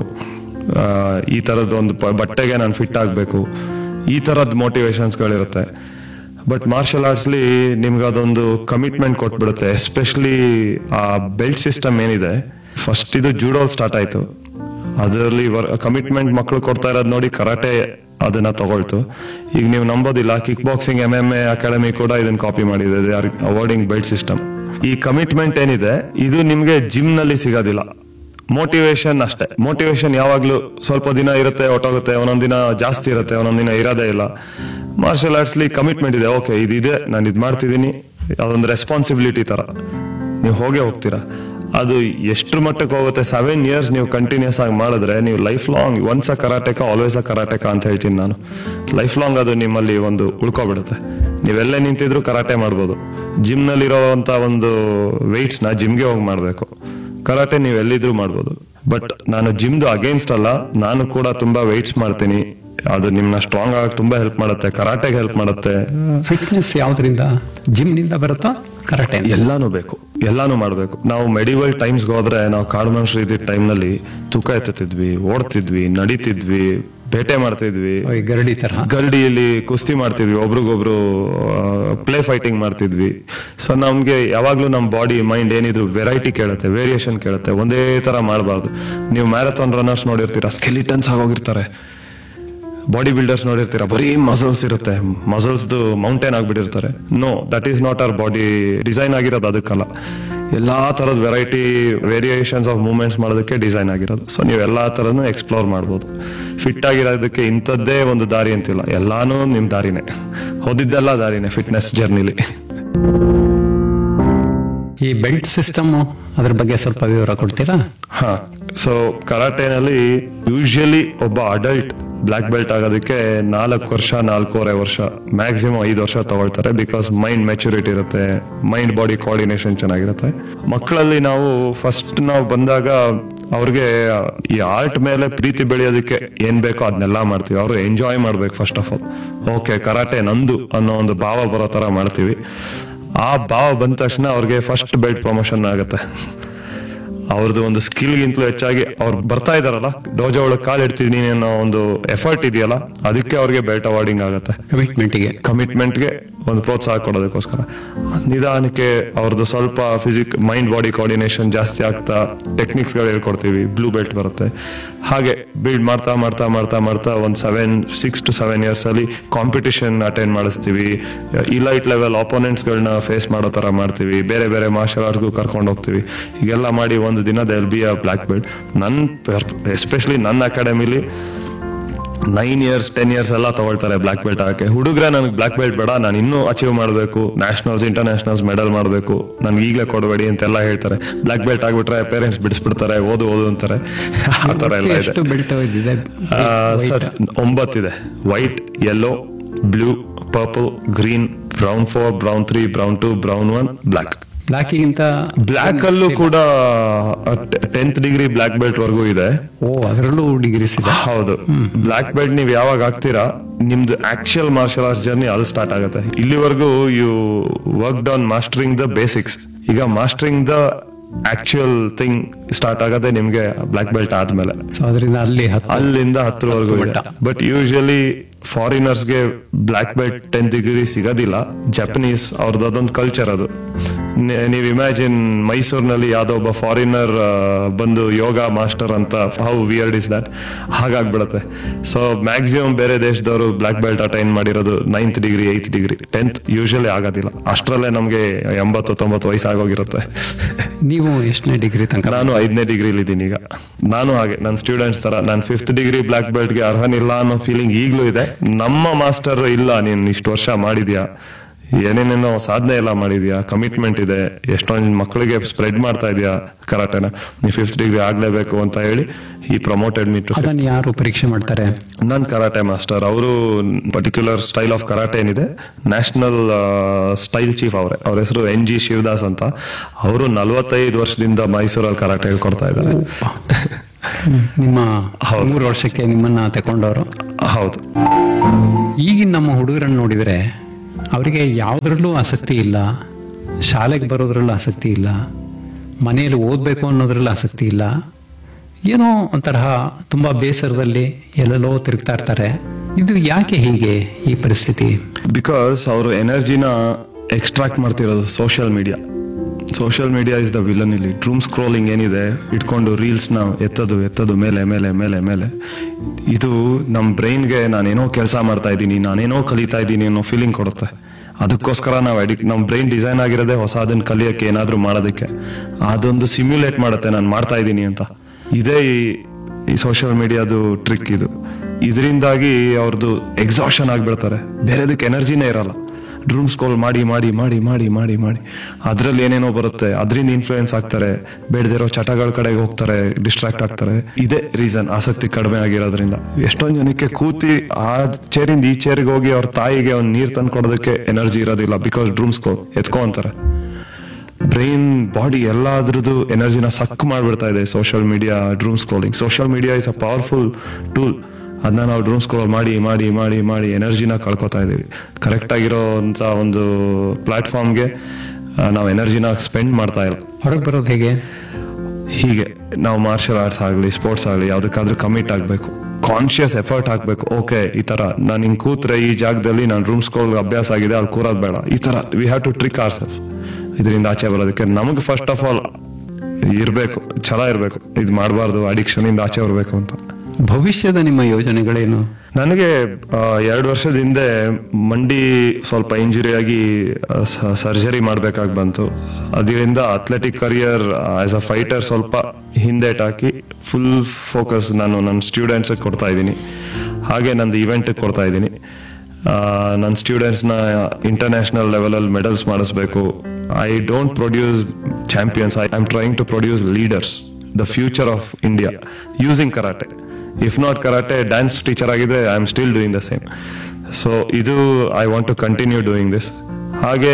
ಈ ತರದ್ ಒಂದು ಬಟ್ಟೆಗೆ ನಾನು ಫಿಟ್ ಆಗ್ಬೇಕು, ಈ ತರದ್ ಮೋಟಿವೇಶನ್ಸ್ಗಳಿರುತ್ತೆ. ಬಟ್ ಮಾರ್ಷಲ್ ಆರ್ಟ್ಸ್ಲಿ ನಿಮ್ಗೆ ಅದೊಂದು ಕಮಿಟ್ಮೆಂಟ್ ಕೊಟ್ಬಿಡುತ್ತೆ. ಎಸ್ಪೆಷಲಿ ಆ ಬೆಲ್ಟ್ ಸಿಸ್ಟಮ್ ಏನಿದೆ, ಫಸ್ಟ್ ಇದು ಜೂಡೋ ಸ್ಟಾರ್ಟ್ ಆಯ್ತು. ಅದರಲ್ಲಿ ಕಮಿಟ್ಮೆಂಟ್ ಮಕ್ಕಳು ಕೊಡ್ತಾ ಇರೋದು ನೋಡಿ ಕರಾಟೆ ಅದನ್ನ ತಗೊಳ್ತು. ಈಗ ನೀವು ನಂಬೋದಿಲ್ಲ, kick boxing, M M A academy ಕೂಡ ಇದನ್ನ ಕಾಪಿ ಮಾಡಿದೆ. They are awarding belt system. ಈ ಕಮಿಟ್ಮೆಂಟ್ ಏನಿದೆ ಇದು ನಿಮ್ಗೆ ಜಿಮ್ ನಲ್ಲಿ ಸಿಗೋದಿಲ್ಲ. ಮೋಟಿವೇಶನ್ ಅಷ್ಟೇ. ಮೋಟಿವೇಶನ್ ಯಾವಾಗ್ಲೂ ಸ್ವಲ್ಪ ದಿನ ಇರುತ್ತೆ, ಹೊಟ್ಟೋಗುತ್ತೆ, ಒಂದೊಂದ್ ದಿನ ಜಾಸ್ತಿ ಇರುತ್ತೆ, ಒಂದೊಂದ್ ದಿನ ಇರೋದೇ ಇಲ್ಲ. ಮಾರ್ಷಲ್ ಆರ್ಟ್ಸ್ಲಿ ಕಮಿಟ್ಮೆಂಟ್ ಇದೆ. ಓಕೆ, ಇದಿದೆ, ನಾನು ಇದ್ ಮಾಡ್ತಿದ್ದೀನಿ, ಅದೊಂದು ರೆಸ್ಪಾನ್ಸಿಬಿಲಿಟಿ ತರ ನೀವು ಹೋಗೇ ಹೋಗ್ತೀರಾ. ಅದು ಎಷ್ಟ್ರ ಮಟ್ಟಕ್ಕೆ ಹೋಗುತ್ತೆ, ಸೆವೆನ್ ಇಯರ್ಸ್ ನೀವು ಕಂಟಿನ್ಯೂಸ್ ಆಗಿ ಮಾಡಿದ್ರೆ ನೀವು life long once a ಕರಾಟೆಕ always a ಕರಾಟೆಕ ಅಂತ ಹೇಳ್ತೀನಿ ನಾನು. ಲೈಫ್ ಲಾಂಗ್ ಅದು ನಿಮ್ಮಲ್ಲಿ ಒಂದು ಉಳ್ಕೊಬಿಡುತ್ತೆ. ನೀವೆಲ್ಲೇ ನಿಂತಿದ್ರು ಕರಾಟೆ ಮಾಡ್ಬೋದು. ಜಿಮ್ ನಲ್ಲಿ ಇರೋವಂತ ಒಂದು ವೆಯ್ಟ್ಸ್ ನ ಜಿಮ್ಗೆ ಹೋಗಿ ಮಾಡ್ಬೇಕು. ಕರಾಟೆ ನೀವು ಎಲ್ಲಿದ್ರು ಮಾಡ್ಬೋದು. ಬಟ್ ನಾನು ಜಿಮ್ದು ಅಗೇನ್ಸ್ಟ್ ಅಲ್ಲ, ನಾನು ಕೂಡ ತುಂಬಾ ವೆಯ್ಟ್ಸ್ ಮಾಡ್ತೀನಿ. ಅದು ನಿಮ್ನ ಸ್ಟ್ರಾಂಗ್ ಆಗಿ ತುಂಬಾ ಹೆಲ್ಪ್ ಮಾಡುತ್ತೆ, ಕರಾಟೆಗೆ ಹೆಲ್ಪ್ ಮಾಡುತ್ತೆ. ಫಿಟ್ನೆಸ್ ಯಾವ್ದ್ರಿಂದ? ಜಿಮ್ ನಿಂದ ಬರುತ್ತಾ? ಕರಾಟೆ ಎಲ್ಲಾನು ಬೇಕು, ಎಲ್ಲಾನು ಮಾಡ್ಬೇಕು. ನಾವು ಮೆಡಿವಲ್ ಟೈಮ್ಸ್ಗೆ ಹೋದ್ರೆ ನಾವು ಕಾಡು ಮನುಷ್ಯರು ಇದ್ದಿದ್ದ ಟೈಮ್ ನಲ್ಲಿ ತೂಕ ಎತ್ತುತ್ತಿದ್ವಿ, ಓಡ್ತಿದ್ವಿ, ನಡಿತಿದ್ವಿ, ಬೇಟೆ ಮಾಡ್ತಿದ್ವಿ, ಗರಡಿ ತರ ಗರಡಿಯಲ್ಲಿ ಕುಸ್ತಿ ಮಾಡ್ತಿದ್ವಿ, ಒಬ್ರಿಗೊಬ್ರು ಪ್ಲೇ ಫೈಟಿಂಗ್ ಮಾಡ್ತಿದ್ವಿ. ಸೊ ನಮ್ಗೆ ಯಾವಾಗ್ಲೂ ನಮ್ ಬಾಡಿ ಮೈಂಡ್ ಏನಿದ್ರು ವೆರೈಟಿ ಕೇಳುತ್ತೆ, ವೇರಿಯೇಷನ್ ಕೇಳುತ್ತೆ. ಒಂದೇ ತರ ಮಾಡಬಾರ್ದು. ನೀವು ಮ್ಯಾರಥಾನ್ ರನ್ನರ್ಸ್ ನೋಡಿರ್ತೀರಾ, ಸ್ಕೆಲಿಟನ್ಸ್ ಆಗೋಗಿರ್ತಾರೆ. ಬಾಡಿ ಬಿಲ್ಡರ್ಸ್ ನೋಡಿರ್ತೀರಾ, ಬರೀ ಮಸಲ್ಸ್ ಇರುತ್ತೆ, muscles mountain ಆಗ್ಬಿಟ್ಟಿರ್ತಾರೆ. No, that is not our body design ಆಗಿರೋದು ಅದಕ್ಕಲ್ಲ. ಎಲ್ಲಾ ತರದ ವೆರೈಟಿ ವೇರಿಯೇಷನ್ಸ್ ಆಫ್ ಮೂವ್ಮೆಂಟ್ಸ್ ಮಾಡೋದಕ್ಕೆ ಡಿಸೈನ್ ಆಗಿರೋದು. ಸೊ ನೀವು ಎಲ್ಲಾ ತರನು ಎಕ್ಸ್ಪ್ಲೋರ್ ಮಾಡ್ಬೋದು. ಫಿಟ್ ಆಗಿರೋದಕ್ಕೆ ಇಂಥದ್ದೇ ಒಂದು ದಾರಿ ಅಂತಿಲ್ಲ, ಎಲ್ಲಾನು ನಿಮ್ ದಾರಿನೇ, ಹೋದಿದ್ದೆಲ್ಲ ದಾರಿನೇ ಫಿಟ್ನೆಸ್ ಜರ್ನಿಲಿ. ಈ ಬೆಲ್ಟ್ ಸಿಸ್ಟಮ್ ಅದ್ರ ಬಗ್ಗೆ ಸ್ವಲ್ಪ ವಿವರ ಕೊಡ್ತೀರಾ? ಹಾ, ಸೊ ಕರಾಟೆನಲ್ಲಿ ಯೂಶಲಿ ಒಬ್ಬ ಅಡಲ್ಟ್ ಬ್ಲಾಕ್ ಬೆಲ್ಟ್ ಆಗೋದಕ್ಕೆ ನಾಲ್ಕು ವರ್ಷ ನಾಲ್ಕೂವರೆ ವರ್ಷ ಮ್ಯಾಕ್ಸಿಮಮ್ ಐದು ವರ್ಷ ತಗೊಳ್ತಾರೆ. ಬಿಕಾಸ್ ಮೈಂಡ್ ಮೆಚುರಿಟಿ ಇರುತ್ತೆ, ಮೈಂಡ್ ಬಾಡಿ ಕೋಆರ್ಡಿನೇಷನ್ ಚೆನ್ನಾಗಿರುತ್ತೆ. ಮಕ್ಕಳಲ್ಲಿ ನಾವು ಫಸ್ಟ್ ನಾವು ಬಂದಾಗ ಅವ್ರಿಗೆ ಈ ಆರ್ಟ್ ಮೇಲೆ ಪ್ರೀತಿ ಬೆಳೆಯೋದಕ್ಕೆ ಏನ್ ಬೇಕೋ ಅದನ್ನೆಲ್ಲ ಮಾಡ್ತೀವಿ. ಅವರು ಎಂಜಾಯ್ ಮಾಡ್ಬೇಕು first of all. Okay, karate ನಂದು ಅನ್ನೋ ಒಂದು ಭಾವ ಬರೋ ತರ ಮಾಡ್ತೀವಿ. ಆ ಭಾವ ಬಂದ ತಕ್ಷಣ ಅವ್ರಿಗೆ ಫಸ್ಟ್ ಬೆಲ್ಟ್ ಪ್ರಮೋಷನ್ ಆಗುತ್ತೆ. ಅವ್ರದ್ದು ಒಂದು ಸ್ಕಿಲ್ಗಿಂತಲೂ ಹೆಚ್ಚಾಗಿ ಅವ್ರು ಬರ್ತಾ ಇದಾರಲ್ಲ, ಡೋಜೋ ಒಳಗೆ ಕಾಲ್ ಇಡ್ತಿದೀನಿ ಅನ್ನೋ ಒಂದು ಎಫರ್ಟ್ ಇದೆಯಲ್ಲ, ಅದಕ್ಕೆ ಅವ್ರಿಗೆ ಬೆಲ್ಟ್ ಅವಾರ್ಡಿಂಗ್ ಆಗುತ್ತೆ. ಕಮಿಟ್ಮೆಂಟ್ಗೆ ಕಮಿಟ್ಮೆಂಟ್ಗೆ ಒಂದು ಪ್ರೋತ್ಸಾಹ ಕೊಡೋದಕ್ಕೋಸ್ಕರ ನಿಧಾನಕ್ಕೆ ಅವ್ರದ್ದು ಸ್ವಲ್ಪ ಫಿಸಿಕ್ ಮೈಂಡ್ ಬಾಡಿ ಕೋಆರ್ಡಿನೇಷನ್ ಜಾಸ್ತಿ ಆಗ್ತಾ ಟೆಕ್ನಿಕ್ಸ್ ಗಳು ಹೇಳ್ಕೊಡ್ತೀವಿ. ಬ್ಲೂ ಬೆಲ್ಟ್ ಬರುತ್ತೆ. ಹಾಗೆ ಬಿಲ್ಡ್ ಮಾಡ್ತಾ ಮಾಡ್ತಾ ಮಾಡ್ತಾ ಮಾಡ್ತಾ ಒಂದು seven six to seven years ಅಲ್ಲಿ ಕಾಂಪಿಟಿಷನ್ ಅಟೆಂಡ್ ಮಾಡಿಸ್ತೀವಿ. ಇಲೈಟ್ ಲೆವೆಲ್ ಆಪೋನೆಂಟ್ಸ್ ಗಳನ್ನ ಫೇಸ್ ಮಾಡೋ ತರ ಮಾಡ್ತೀವಿ. ಬೇರೆ ಬೇರೆ ಮಾರ್ಷಲ್ ಆರ್ಟ್ಸ್ಗೂ ಕರ್ಕೊಂಡು ಹೋಗ್ತೀವಿ. ಹೀಗೆಲ್ಲ ಮಾಡಿ ಒಂದು ದಿನ they will be a black belt. ನನ್ ಎಸ್ಪೆಷಲಿ ನನ್ನ ಅಕಾಡೆಮಿಲಿ ನೈನ್ ಇಯರ್ಸ್ ಟೆನ್ ಇಯರ್ಸ್ ಎಲ್ಲ ತಗೊಳ್ತಾರೆ ಬ್ಲಾಕ್ ಬೆಲ್ಟ್ ಆಗಕ್ಕೆ. ಹುಡುಗ್ರೆ ನನಗೆ ಬ್ಲಾಕ್ ಬೆಲ್ಟ್ ಬೇಡ, ನಾನು ಇನ್ನೂ ಅಚೀವ್ ಮಾಡಬೇಕು, ನ್ಯಾಷನಲ್ಸ್ ಇಂಟರ್ನ್ಯಾಷನಲ್ಸ್ ಮೆಡಲ್ ಮಾಡಬೇಕು, ನನ್ಗೆ ಈಗಲೇ ಕೊಡಬೇಡಿ ಅಂತೆಲ್ಲ ಹೇಳ್ತಾರೆ. ಬ್ಲಾಕ್ ಬೆಲ್ಟ್ ಆಗ್ಬಿಟ್ರೆ ಪೇರೆಂಟ್ಸ್ ಬಿಡಿಸ್ಬಿಡ್ತಾರೆ, ಓದು ಓದು ಅಂತಾರೆ. ಆ ತರ ಎಲ್ಲ ಇದೆ. Sir ಒಂಬತ್ತಿದೆ. White, yellow, blue, purple, green, brown four, brown three, brown two, brown one, block. ಬ್ಲಾಕಿಗಿಂತ block ಅಲ್ಲೂ ಕೂಡ ಟೆಂತ್ ಡಿಗ್ರಿ ಬ್ಲಾಕ್ ಬೆಲ್ಟ್ ವರ್ಗೂ ಇದೆ. ಓ, ಅದರಲ್ಲೂ ಡಿಗ್ರೀಸ್ ಇದೆ. ಹೌದು. ಬ್ಲಾಕ್ ಬೆಲ್ಟ್ ನೀವ್ ಯಾವಾಗ ಆಗ್ತೀರಾ, ನಿಮ್ದು ಆಕ್ಚುಯಲ್ ಮಾರ್ಷಲ್ ಆರ್ಟ್ಸ್ ಜರ್ನಿ ಅದು ಸ್ಟಾರ್ಟ್ ಆಗುತ್ತೆ. ಇಲ್ಲಿವರೆಗೂ you work on mastering the basics. ಈಗ mastering the actual thing start ಆಗದೆ ನಿಮ್ಗೆ ಬ್ಲಾಕ್ ಬೆಲ್ಟ್ ಆದ್ಮೇಲೆ. ಸೊ ಅದರಿಂದ ಅಲ್ಲಿ ಅಲ್ಲಿಂದ ಹತ್ತರವರೆಗೂ ಇದೆ. But usually ಫಾರಿನರ್ಸ್ಗೆ black belt ten degree ಸಿಗೋದಿಲ್ಲ. ಜಪನೀಸ್ ಅವ್ರದ್ದು ಅದೊಂದು ಕಲ್ಚರ್ ಅದು. ನೀವ್ ಇಮ್ಯಾಜಿನ್ ಮೈಸೂರಿನಲ್ಲಿ ಯಾವ್ದೋ ಒಬ್ಬ ಫಾರಿನರ್ ಬಂದು ಯೋಗ ಮಾಸ್ಟರ್ ಅಂತ, how weird is that? ಹಾಗಾಗ್ಬಿಡತ್ತೆ. So maximum ಬೇರೆ ದೇಶದವರು ಬ್ಲಾಕ್ ಬೆಲ್ಟ್ ಅಟೈನ್ ಮಾಡಿರೋದು ನೈನ್ತ್ ಡಿಗ್ರಿ ಏತ್ ಡಿಗ್ರಿ. ಟೆಂತ್ ಯೂಶಲಿ ಆಗೋದಿಲ್ಲ. ಅಷ್ಟರಲ್ಲೇ ನಮ್ಗೆ ಎಂಬತ್ತು ತೊಂಬತ್ತು ವಯಸ್ಸು ಆಗೋಗಿರುತ್ತೆ. ನೀವು ಎಷ್ಟನೇ ಡಿಗ್ರಿ ತನಕ? ನಾನು ಐದನೇ ಡಿಗ್ರಿಲಿ ಇದ್ದೀನಿ ಈಗ. ನಾನು ಹಾಗೆ ನನ್ನ ಸ್ಟೂಡೆಂಟ್ಸ್ ತರ ನಾನು ಫಿಫ್ತ್ ಡಿಗ್ರಿ ಬ್ಲಾಕ್ ಬೆಲ್ಟ್ಗೆ ಅರ್ಹನಿಲ್ಲ ಅನ್ನೋ ಫೀಲಿಂಗ್ ಈಗಲೂ ಇದೆ. ನಮ್ಮ ಮಾಸ್ಟರ್ ಇಲ್ಲ, ನೀನ್ ಇಷ್ಟು ವರ್ಷ ಮಾಡಿದ್ಯಾ, ಏನೇನೇನೋ ಸಾಧನೆ ಎಲ್ಲ ಮಾಡಿದ್ಯಾ, ಕಮಿಟ್ಮೆಂಟ್ ಇದೆ, ಎಷ್ಟೊಂದು ಮಕ್ಕಳಿಗೆ ಸ್ಪ್ರೆಡ್ ಮಾಡ್ತಾ ಇದೆಯಾ ಕರಾಟೆನ, ನೀವು ಫಿಫ್ತ್ ಡಿಗ್ರಿ ಆಗ್ಲೇಬೇಕು ಅಂತ ಹೇಳಿ ಈ ಪ್ರಮೋಟೆಡ್ ಮೀ ಟು. ಅದನ್ನ ಯಾರು ಪರೀಕ್ಷೆ ಮಾಡ್ತಾರೆ? ನನ್ ಕರಾಟೆ ಮಾಸ್ಟರ್. ಅವರು ಪರ್ಟಿಕ್ಯುಲರ್ ಸ್ಟೈಲ್ ಆಫ್ ಕರಾಟೆ ಏನಿದೆ, ನ್ಯಾಷನಲ್ ಸ್ಟೈಲ್ ಚೀಫ್ ಅವರೇ. ಅವ್ರ ಹೆಸರು ಎನ್ ಜಿ ಶಿವದಾಸ್ ಅಂತ. ಅವರು ನಲ್ವತ್ತೈದು ವರ್ಷದಿಂದ ಮೈಸೂರಲ್ಲಿ ಕರಾಟೆ ಹೇಳ್ಕೊಡ್ತಾ ಇದ್ದಾರೆ. ನಿಮ್ಮ ಮೂರು ವರ್ಷಕ್ಕೆ ನಿಮ್ಮನ್ನ ತಗೊಂಡವರು? ಹೌದು. ಈಗಿನ ನಮ್ಮ ಹುಡುಗರನ್ನು ನೋಡಿದ್ರೆ ಅವರಿಗೆ ಯಾವುದ್ರಲ್ಲೂ ಆಸಕ್ತಿ ಇಲ್ಲ, ಶಾಲೆಗೆ ಬರೋದ್ರಲ್ಲೂ ಆಸಕ್ತಿ ಇಲ್ಲ, ಮನೆಯಲ್ಲಿ ಓದಬೇಕು ಅನ್ನೋದ್ರಲ್ಲೂ ಆಸಕ್ತಿ ಇಲ್ಲ. ಏನೋ ಒಂಥರ ತುಂಬಾ ಬೇಸರದಲ್ಲಿ ಎಲ್ಲೆಲ್ಲೋ ತಿರುಗ್ತಾ ಇರ್ತಾರೆ. ಇದು ಯಾಕೆ ಹೀಗೆ ಈ ಪರಿಸ್ಥಿತಿ? ಬಿಕಾಸ್ ಅವರು ಎನರ್ಜಿನ ಎಕ್ಸ್ಟ್ರಾಕ್ಟ್ ಮಾಡ್ತಿರೋದು social media. Social media is the villain ಇಲ್ಲಿ. ಟ್ರೂಮ್ ಸ್ಕ್ರೋಲಿಂಗ್ ಏನಿದೆ, ಇಟ್ಕೊಂಡು ರೀಲ್ಸ್ನ ಎತ್ತದು ಎತ್ತದು ಮೇಲೆ ಮೇಲೆ ಮೇಲೆ ಮೇಲೆ, ಇದು ನಮ್ಮ ಬ್ರೈನ್ಗೆ ನಾನೇನೋ ಕೆಲಸ ಮಾಡ್ತಾ ಇದ್ದೀನಿ, ನಾನೇನೋ ಕಲಿತಾ ಇದ್ದೀನಿ ಅನ್ನೋ ಫೀಲಿಂಗ್ ಕೊಡುತ್ತೆ. ಅದಕ್ಕೋಸ್ಕರ ನಾವು ಅಡಿಕ್ಟ್. ನಮ್ಮ ಬ್ರೈನ್ ಡಿಸೈನ್ ಆಗಿರೋದೇ ಹೊಸ ಅದನ್ನ ಕಲಿಯೋಕ್ಕೆ, ಏನಾದರೂ ಮಾಡೋದಕ್ಕೆ. ಅದೊಂದು ಸಿಮ್ಯುಲೇಟ್ ಮಾಡುತ್ತೆ ನಾನು ಮಾಡ್ತಾ ಇದ್ದೀನಿ ಅಂತ. ಇದೇ ಈ ಸೋಷಿಯಲ್ ಮೀಡಿಯಾದು ಟ್ರಿಕ್ ಇದು. ಇದರಿಂದಾಗಿ ಅವ್ರದ್ದು ಎಕ್ಸಾಷನ್ ಆಗ್ಬಿಡ್ತಾರೆ, ಬೇರೆದಕ್ಕೆ ಎನರ್ಜಿನೇ ಇರಲ್ಲ. ಡ್ರೂಮ್ ಸ್ಕ್ರೋಲ್ ಮಾಡಿ ಮಾಡಿ ಮಾಡಿ ಮಾಡಿ ಮಾಡಿ ಮಾಡಿ ಅದ್ರಲ್ಲಿ ಏನೇನೋ ಬರುತ್ತೆ, ಅದರಿಂದ ಇನ್ಫ್ಲೂಯೆನ್ಸ್ ಆಗ್ತಾರೆ, ಬೇಡದಿರೋ ಚಟಗಳ ಕಡೆಗೆ ಹೋಗ್ತಾರೆ, ಡಿಸ್ಟ್ರಾಕ್ಟ್ ಆಗ್ತಾರೆ. ಇದೇ ರೀಸನ್ ಆಸಕ್ತಿ ಕಡಿಮೆ ಆಗಿರೋದ್ರಿಂದ. ಎಷ್ಟೊಂದು ಜನಕ್ಕೆ ಕೂತಿ ಆ ಚೇರಿಂದ ಈ ಚೇರಿಗೆ ಹೋಗಿ ಅವ್ರ ತಾಯಿಗೆ ಒಂದು ನೀರು ತಂದು ಕೊಡೋದಕ್ಕೆ ಎನರ್ಜಿ ಇರೋದಿಲ್ಲ, ಬಿಕಾಸ್ ಡ್ರೂಮ್ ಸ್ಕ್ರೋಲ್ ಎತ್ಕೊ ಅಂತಾರೆ. ಬ್ರೈನ್ ಬಾಡಿ ಎಲ್ಲಾದ್ರದ್ದು ಎನರ್ಜಿನ ಸಕ್ ಮಾಡ್ಬಿಡ್ತಾ ಇದೆ social media, ಡ್ರೂಮ್ scrolling. Social media is a powerful tool. ಅದನ್ನ ನಾವು ಡ್ರೂಮ್ ಸ್ಕ್ರೋಲ್ ಮಾಡಿ ಮಾಡಿ ಮಾಡಿ ಮಾಡಿ ಎನರ್ಜಿನ ಕಳ್ಕೊತಾ ಇದೀವಿ. ಕರೆಕ್ಟ್ ಆಗಿರೋಂಥ ಒಂದು ಪ್ಲಾಟ್ಫಾರ್ಮ್ಗೆ ನಾವು ಎನರ್ಜಿನ ಸ್ಪೆಂಡ್ ಮಾಡ್ತಾ ಇಲ್ಲ. ಹೊರಗೆ ಬರೋದು ಹೇಗೆ? ಹೀಗೆ ನಾವು ಮಾರ್ಷಲ್ ಆರ್ಟ್ಸ್ ಆಗಲಿ ಸ್ಪೋರ್ಟ್ಸ್ ಆಗಲಿ ಯಾವುದಕ್ಕಾದ್ರೂ ಕಮಿಟ್ ಆಗಬೇಕು, ಕಾನ್ಶಿಯಸ್ ಎಫರ್ಟ್ ಹಾಕ್ಬೇಕು. ಓಕೆ, ಈ ತರ ನಾನು ಹಿಂಗ್ ಕೂತ್ರೆ ಈ ಜಾಗದಲ್ಲಿ ನಾನು ರೂಮ್ ಸ್ಕ್ರೋಲ್ ಅಭ್ಯಾಸ ಆಗಿದೆ, ಅಲ್ಲಿ ಕೂರೋದು ಬೇಡ. ಈ ತರ we have to trick our self. ಇದರಿಂದ ಆಚೆ ಬರೋದಕ್ಕೆ ನಮಗೆ ಫಸ್ಟ್ ಆಫ್ ಆಲ್ ಇರಬೇಕು, ಛಲ ಇರಬೇಕು, ಇದು ಮಾಡಬಾರ್ದು, ಅಡಿಕ್ಷನ್ ಇಂದ ಆಚೆ ಬರಬೇಕು ಅಂತ. ಭವಿಷ್ಯದ ನಿಮ್ಮ ಯೋಜನೆಗಳೇನು? ನನಗೆ ಎರಡು ವರ್ಷದ ಹಿಂದೆ ಮಂಡಿ ಸ್ವಲ್ಪ ಇಂಜುರಿ ಆಗಿ ಸರ್ಜರಿ ಮಾಡ್ಬೇಕಾಗಿ ಬಂತು. ಅದರಿಂದ athletic career as a fighter ಸ್ವಲ್ಪ ಹಿಂದೇಟ್ ಹಾಕಿ ಫುಲ್ ಫೋಕಸ್ ನಾನು ನನ್ನ ಸ್ಟೂಡೆಂಟ್ಸ್ ಕೊಡ್ತಾ ಇದ್ದೀನಿ, ಹಾಗೆ ನಂದು ಇವೆಂಟ್ ಕೊಡ್ತಾ ಇದ್ದೀನಿ. ನನ್ನ ಸ್ಟೂಡೆಂಟ್ಸ್ನ ಇಂಟರ್ನ್ಯಾಷನಲ್ ಲೆವೆಲಲ್ಲಿ ಮೆಡಲ್ಸ್ ಮಾಡಿಸ್ಬೇಕು. I don't produce champions, I am trying to produce leaders, the future of India using karate. If not karate, dance teacher ಆಗಿದೆ, I am still doing the same. So ಇದು I want to continue doing this. ಹಾಗೆ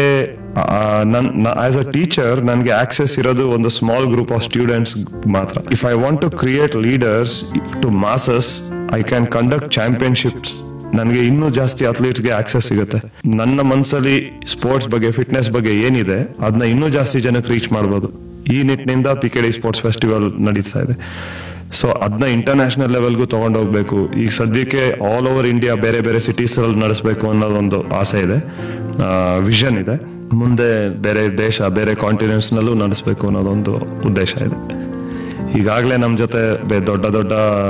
ನನ್ as a teacher ನನಗೆ access ಇರೋದು ಒಂದು small group of students ಮಾತ್ರ. If I want to create leaders to masses, I can conduct championships. ನನಗೆ ಇನ್ನೂ ಜಾಸ್ತಿ ಅಥ್ಲೀಟ್ಸ್ಗೆ ಆಕ್ಸೆಸ್ ಸಿಗುತ್ತೆ. ನನ್ನ ಮನಸ್ಸಲ್ಲಿ ಸ್ಪೋರ್ಟ್ಸ್ ಬಗ್ಗೆ, ಫಿಟ್ನೆಸ್ ಬಗ್ಗೆ ಏನಿದೆ ಅದನ್ನ ಇನ್ನೂ ಜಾಸ್ತಿ ಜನಕ್ಕೆ ರೀಚ್ ಮಾಡ್ಬೋದು. ಈ ನಿಟ್ಟಿನಿಂದ P K D sports festival ನಡೀತಾ ಇದೆ. ಸೊ ಅದನ್ನ ಇಂಟರ್ನ್ಯಾಷನಲ್ ಲೆವೆಲ್ಗೂ ತಗೊಂಡು ಹೋಗ್ಬೇಕು. ಈಗ ಸದ್ಯಕ್ಕೆ ಆಲ್ ಓವರ್ ಇಂಡಿಯಾ ಬೇರೆ ಬೇರೆ ಸಿಟೀಸ್ ಅಲ್ಲಿ ನಡೆಸಬೇಕು ಅನ್ನೋದೊಂದು ಆಸೆ ಇದೆ, ವಿಷನ್ ಇದೆ. ಮುಂದೆ ಬೇರೆ ದೇಶ, ಬೇರೆ ಕಾಂಟಿನೆಂಟ್ಸ್ ನಲ್ಲೂ ನಡೆಸಬೇಕು ಅನ್ನೋದೊಂದು ಉದ್ದೇಶ ಇದೆ. ಈಗಾಗಲೇ ನಮ್ಮ ಜೊತೆ ದೊಡ್ಡ ದೊಡ್ಡ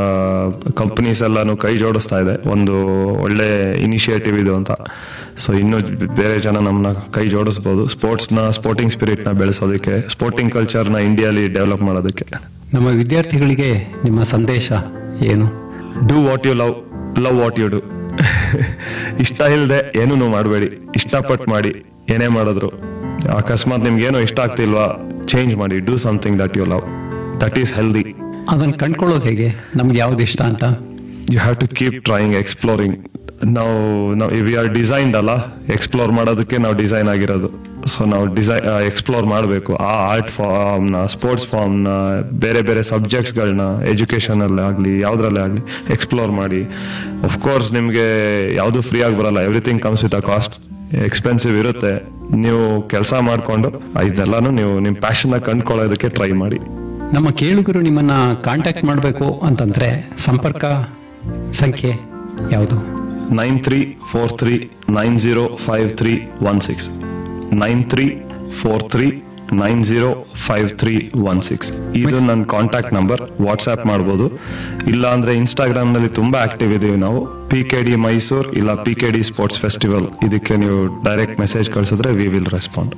ಕಂಪನೀಸ್ ಎಲ್ಲಾನು ಕೈ ಜೋಡಿಸ್ತಾ ಇದೆ, ಒಂದು ಒಳ್ಳೆ ಇನಿಷಿಯೇಟಿವ್ ಇದು ಅಂತ. ಸೊ ಇನ್ನು ಬೇರೆ ಜನ ನಮ್ಮನ್ನ ಕೈ ಜೋಡಿಸ್ಬೋದು, ಸ್ಪೋರ್ಟ್ಸ್ನ, ಸ್ಪೋರ್ಟಿಂಗ್ ಸ್ಪಿರಿಟ್ನ ಬೆಳೆಸೋದಕ್ಕೆ, ಸ್ಪೋರ್ಟಿಂಗ್ ಕಲ್ಚರ್ನ ಇಂಡಿಯಾಲಿ ಡೆವಲಪ್ ಮಾಡೋದಕ್ಕೆ. ನಮ್ಮ ವಿದ್ಯಾರ್ಥಿಗಳಿಗೆ ನಿಮ್ಮ ಸಂದೇಶ ಏನು? Do what you love, love what you do. ಇಷ್ಟ ಇಲ್ಲದೆ ಏನೂ ಮಾಡಬೇಡಿ, ಇಷ್ಟಪಟ್ಟು ಮಾಡಿ. ಏನೇ ಮಾಡಿದ್ರು ಅಕಸ್ಮಾತ್ ನಿಮ್ಗೇನೋ ಇಷ್ಟ ಆಗ್ತಿಲ್ವಾ, ಚೇಂಜ್ ಮಾಡಿ. Do something that you love, that is healthy. ಅದನ್ನ ಕಂಡ್ಕೊಳ್ಳೋದು ಹೇಗೆ? ನಮ್ಗೆ ಯಾವ್ದು ಇಷ್ಟ ಅಂತ? You have to keep trying, exploring. ನಾವು ನಾವು ವಿ ಆರ್ ಡಿಸೈನ್ಡ್ ಅಲ್ಲ, ಎಕ್ಸ್ಪ್ಲೋರ್ ಮಾಡೋದಕ್ಕೆ ನಾವು ಡಿಸೈನ್ ಆಗಿರೋದು. ಸೊ ನಾವು ಡಿಸೈನ್ ಎಕ್ಸ್ಪ್ಲೋರ್ ಮಾಡಬೇಕು. ಆ ಆರ್ಟ್ ಫಾರ್ಮ್ನ, ಸ್ಪೋರ್ಟ್ಸ್ ಫಾರ್ಮ್ನ, ಬೇರೆ ಬೇರೆ ಸಬ್ಜೆಕ್ಟ್ಸ್ಗಳನ್ನ ಎಜುಕೇಷನಲ್ಲಿ ಆಗಲಿ ಯಾವುದ್ರಲ್ಲೇ ಆಗಲಿ ಎಕ್ಸ್ಪ್ಲೋರ್ ಮಾಡಿ. ಅಫ್ಕೋರ್ಸ್ ನಿಮಗೆ ಯಾವುದು ಫ್ರೀ ಆಗಿ ಬರಲ್ಲ, everything comes with a cost, expensive ಇರುತ್ತೆ. ನೀವು ಕೆಲಸ ಮಾಡಿಕೊಂಡು ಇದೆಲ್ಲಾನು ನೀವು ನಿಮ್ಮ ಪ್ಯಾಷನ್ನ ಕಂಡುಕೊಳ್ಳೋದಕ್ಕೆ ಟ್ರೈ ಮಾಡಿ. ನಮ್ಮ ಕೇಳುಗರು ನಿಮ್ಮನ್ನ ಕಾಂಟ್ಯಾಕ್ಟ್ ಮಾಡಬೇಕು ಅಂತಂದ್ರೆ ಸಂಪರ್ಕ ಸಂಖ್ಯೆ ಯಾವುದು? Nine three four three nine zero five three one six nine three four three nine zero five three one six ಇದು ನನ್ನ ಕಾಂಟ್ಯಾಕ್ಟ್ ನಂಬರ್. ವಾಟ್ಸ್ಆಪ್ ಮಾಡ್ಬೋದು, ಇಲ್ಲ ಅಂದ್ರೆ ಇನ್ಸ್ಟಾಗ್ರಾಮ್ ನಲ್ಲಿ ತುಂಬಾ ಆಕ್ಟಿವ್ ಇದೀವಿ ನಾವು. ಪಿ ಕೆ ಡಿ ಮೈಸೂರ್ ಇಲ್ಲ P K D sports festival, ಇದಕ್ಕೆ ನೀವು ಡೈರೆಕ್ಟ್ ಮೆಸೇಜ್ ಕಳಿಸಿದ್ರೆ ವಿ ವಿಲ್ ರೆಸ್ಪಾಂಡ್.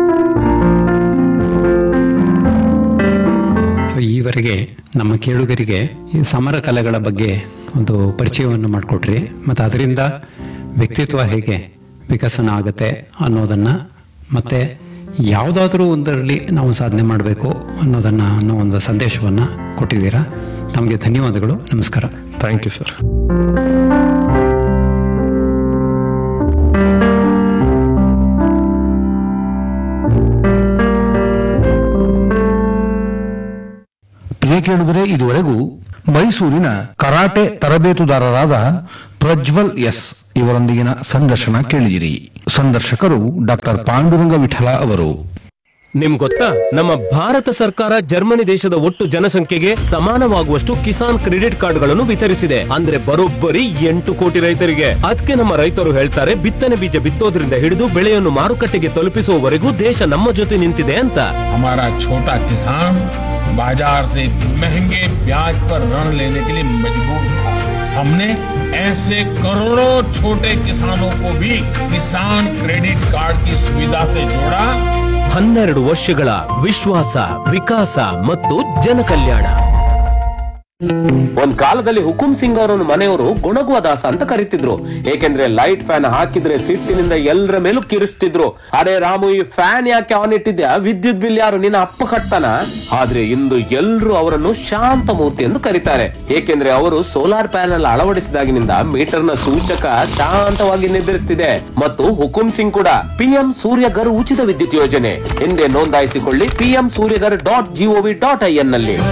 ಸೊ ಈವರೆಗೆ ನಮ್ಮ ಕೇಳುಗರಿಗೆ ಈ ಸಮರ ಕಲೆಗಳ ಬಗ್ಗೆ ಒಂದು ಪರಿಚಯವನ್ನು ಮಾಡಿಕೊಟ್ರಿ, ಮತ್ತು ಅದರಿಂದ ವ್ಯಕ್ತಿತ್ವ ಹೇಗೆ ವಿಕಸನ ಆಗುತ್ತೆ ಅನ್ನೋದನ್ನ, ಮತ್ತೆ ಯಾವುದಾದ್ರೂ ಒಂದರಲ್ಲಿ ನಾವು ಸಾಧನೆ ಮಾಡಬೇಕು ಅನ್ನೋದನ್ನ ಅನ್ನೋ ಒಂದು ಸಂದೇಶವನ್ನ ಕೊಟ್ಟಿದ್ದೀರಾ. ತಮಗೆ ಧನ್ಯವಾದಗಳು. ನಮಸ್ಕಾರ. Thank you sir. ಪ್ರಿಯ ಕೇಳುಗರೆ, ಇದುವರೆಗೂ ಮೈಸೂರಿನ ಕರಾಟೆ ತರಬೇತುದಾರರಾದ ಪ್ರಜ್ವಲ್ ಎಸ್ ಇವರೊಂದಿಗಿನ ಸಂದರ್ಶನ ಕೇಳಿದಿರಿ. ಸಂದರ್ಶಕರು ಡಾಕ್ಟರ್ ಪಾಂಡುರಂಗ ವಿಠಲ ಅವರು. ನಿಮ್ ಗೊತ್ತಾ, ನಮ್ಮ ಭಾರತ ಸರ್ಕಾರ ಜರ್ಮನಿ ದೇಶದ ಒಟ್ಟು ಜನಸಂಖ್ಯೆಗೆ ಸಮಾನವಾಗುವಷ್ಟು ಕಿಸಾನ್ ಕ್ರೆಡಿಟ್ ಕಾರ್ಡ್ಗಳನ್ನು ವಿತರಿಸಿದೆ. ಅಂದ್ರೆ ಬರೋಬ್ಬರಿ ಎಂಟು ಕೋಟಿ ರೈತರಿಗೆ. ಅದಕ್ಕೆ ನಮ್ಮ ರೈತರು ಹೇಳ್ತಾರೆ, ಬಿತ್ತನೆ ಬೀಜ ಬಿತ್ತೋದ್ರಿಂದ ಹಿಡಿದು ಬೆಳೆಯನ್ನು ಮಾರುಕಟ್ಟೆಗೆ ತಲುಪಿಸುವವರೆಗೂ ದೇಶ ನಮ್ಮ ಜೊತೆ ನಿಂತಿದೆ ಅಂತ. हमारा छोटा किसान बाजार से महंगे ब्याज पर ऋण लेने के लिए मजबूर था. हमने ऐसे करोड़ों छोटे किसानों को भी किसान क्रेडिट कार्ड की सुविधा से जोड़ा. ಹನ್ನೆರಡು ವರ್ಷಗಳ ವಿಶ್ವಾಸ, ವಿಕಾಸ ಮತ್ತು ಜನಕಲ್ಯಾಣ. ಒಂದ್ ಕಾಲದಲ್ಲಿ ಹುಕುಂ ಸಿಂಗ್ ಅವರನ್ನು ಮನೆಯವರು ಗುಣಗುವ ದಾಸ ಅಂತ ಕರೀತಿದ್ರು. ಏಕೆಂದ್ರೆ ಲೈಟ್ ಫ್ಯಾನ್ ಹಾಕಿದ್ರೆ ಸಿಟ್ಟಿನಿಂದ ಎಲ್ಲರ ಮೇಲೂ ಕಿರಿಸ್ತಿದ್ರು. ಅರೆ ರಾಮು, ಈ ಫ್ಯಾನ್ ಯಾಕೆ ಆನ್ ಇಟ್ಟಿದ್ಯಾ? ವಿದ್ಯುತ್ ಬಿಲ್ ಯಾರು ನಿನ್ನ ಅಪ್ಪ ಕಟ್ತಾನ? ಆದ್ರೆ ಇಂದು ಎಲ್ರು ಅವರನ್ನು ಶಾಂತ ಮೂರ್ತಿ ಎಂದು ಕರೀತಾರೆ. ಏಕೆಂದ್ರೆ ಅವರು ಸೋಲಾರ್ ಪ್ಯಾನೆಲ್ ಅಳವಡಿಸಿದಾಗಿನಿಂದ ಮೀಟರ್ ನ ಸೂಚಕ ಶಾಂತವಾಗಿ ನಿರ್ಧರಿಸುತ್ತಿದೆ. ಮತ್ತು ಹುಕುಂ ಸಿಂಗ್ ಕೂಡ ಪಿಎಂ ಸೂರ್ಯಗರ್ ಉಚಿತ ವಿದ್ಯುತ್ ಯೋಜನೆ ಹಿಂದೆ ನೋಂದಾಯಿಸಿಕೊಳ್ಳಿ PM Surya Ghar dot gov dot I N ನಲ್ಲಿ.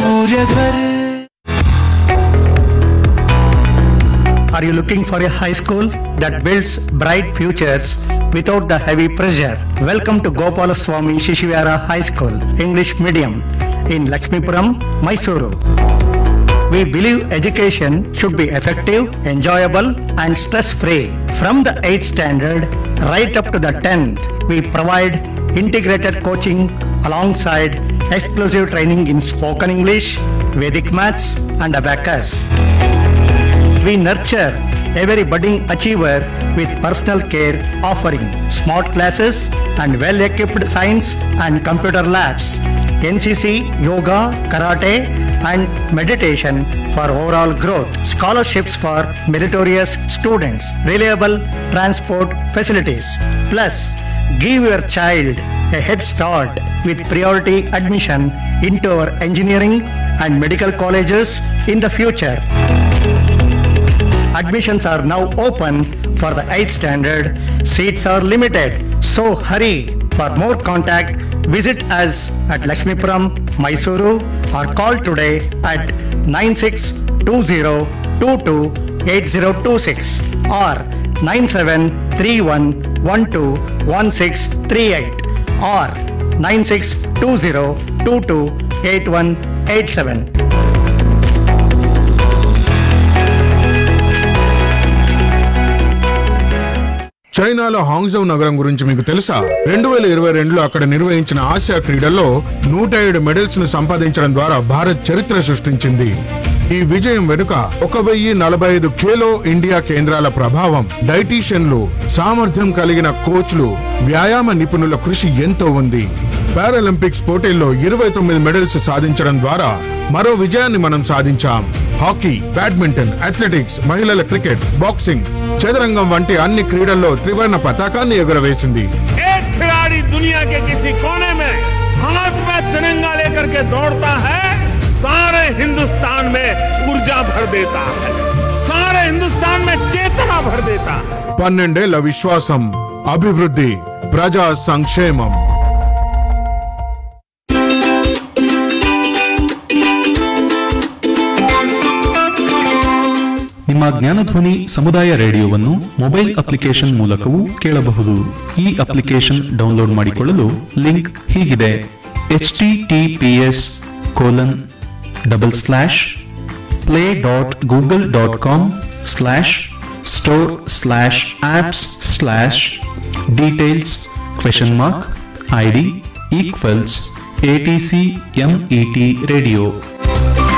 Are you looking for a high school that builds bright futures without the heavy pressure? Welcome to Gopalaswamy Shishivara High School, English Medium, in Lakshmipuram, Mysuru. We believe education should be effective, enjoyable, and stress-free. From the eighth standard right up to the tenth, we provide integrated coaching alongside exclusive training in spoken English, Vedic maths, and abacus. We nurture every budding achiever with personal care, offering smart classes and well-equipped science and computer labs, N C C, yoga, karate, and meditation for overall growth, scholarships for meritorious students, reliable transport facilities. Plus, give your child a head start with priority admission into our engineering and medical colleges in the future. Admissions are now open for the eighth standard. Seats are limited, so hurry. For more contact, visit us at Lakshmipuram, Mysuru, or call today at nine six two zero two two eight zero two six or nine seven three one one two one six three eight or nine six two zero two two eight one eight seven. చైనాలో Hangzhou నగరం గురించి మీకు తెలుసా? రెండు వేల ఇరవై రెండులో అక్కడ నిర్వహించిన ఆసియా క్రీడల్లో నూట ఏడు మెడల్స్ ను సంపాదించడం ద్వారా భారత్ చరిత్ర సృష్టించింది. ఈ విజయం వెనుక ఒక వెయ్యి నలభై ఐదు ఖేలో ఇండియా కేంద్రాల ప్రభావం, డైటీషియన్లు, సామర్థ్యం కలిగిన కోచ్లు, వ్యాయామ నిపుణుల కృషి ఎంతో ఉంది. పారాలింపిక్స్ పోటీల్లో ఇరవై తొమ్మిది మెడల్స్ సాధించడం ద్వారా మరో విజయాన్ని మనం సాధించాం. హాకీ, బ్యాడ్మింటన్, అథ్లెటిక్స్, మహిళల క్రికెట్, బాక్సింగ్, చదరంగం వంటి అన్ని క్రీడల్లో త్రివర్ణ పతాకాన్ని ఎగురవేసింది. एक खिलाड़ी दुनिया के किसी कोने में हाथ में तिरंगा लेकर के दौड़ता है, सारे हिंदुस्तान में ऊर्जा भर देता है, सारे हिंदुस्तान में चेतना भर देता है. పన్నెండేళ్ల విశ్వాసం, అభివృద్ధి, ప్రజా సంక్షేమం. ನಿಮ್ಮ ಜ್ಞಾನಧ್ವನಿ ಸಮುದಾಯ ರೇಡಿಯೋವನ್ನು ಮೊಬೈಲ್ ಅಪ್ಲಿಕೇಶನ್ ಮೂಲಕವೂ ಕೇಳಬಹುದು. ಈ ಅಪ್ಲಿಕೇಶನ್ ಡೌನ್ಲೋಡ್ ಮಾಡಿಕೊಳ್ಳಲು ಲಿಂಕ್ ಹೀಗಿದೆ: H T T P S colon double slash play dot Google dot com slash store slash apps slash details question mark I D equals A T C M E T radio.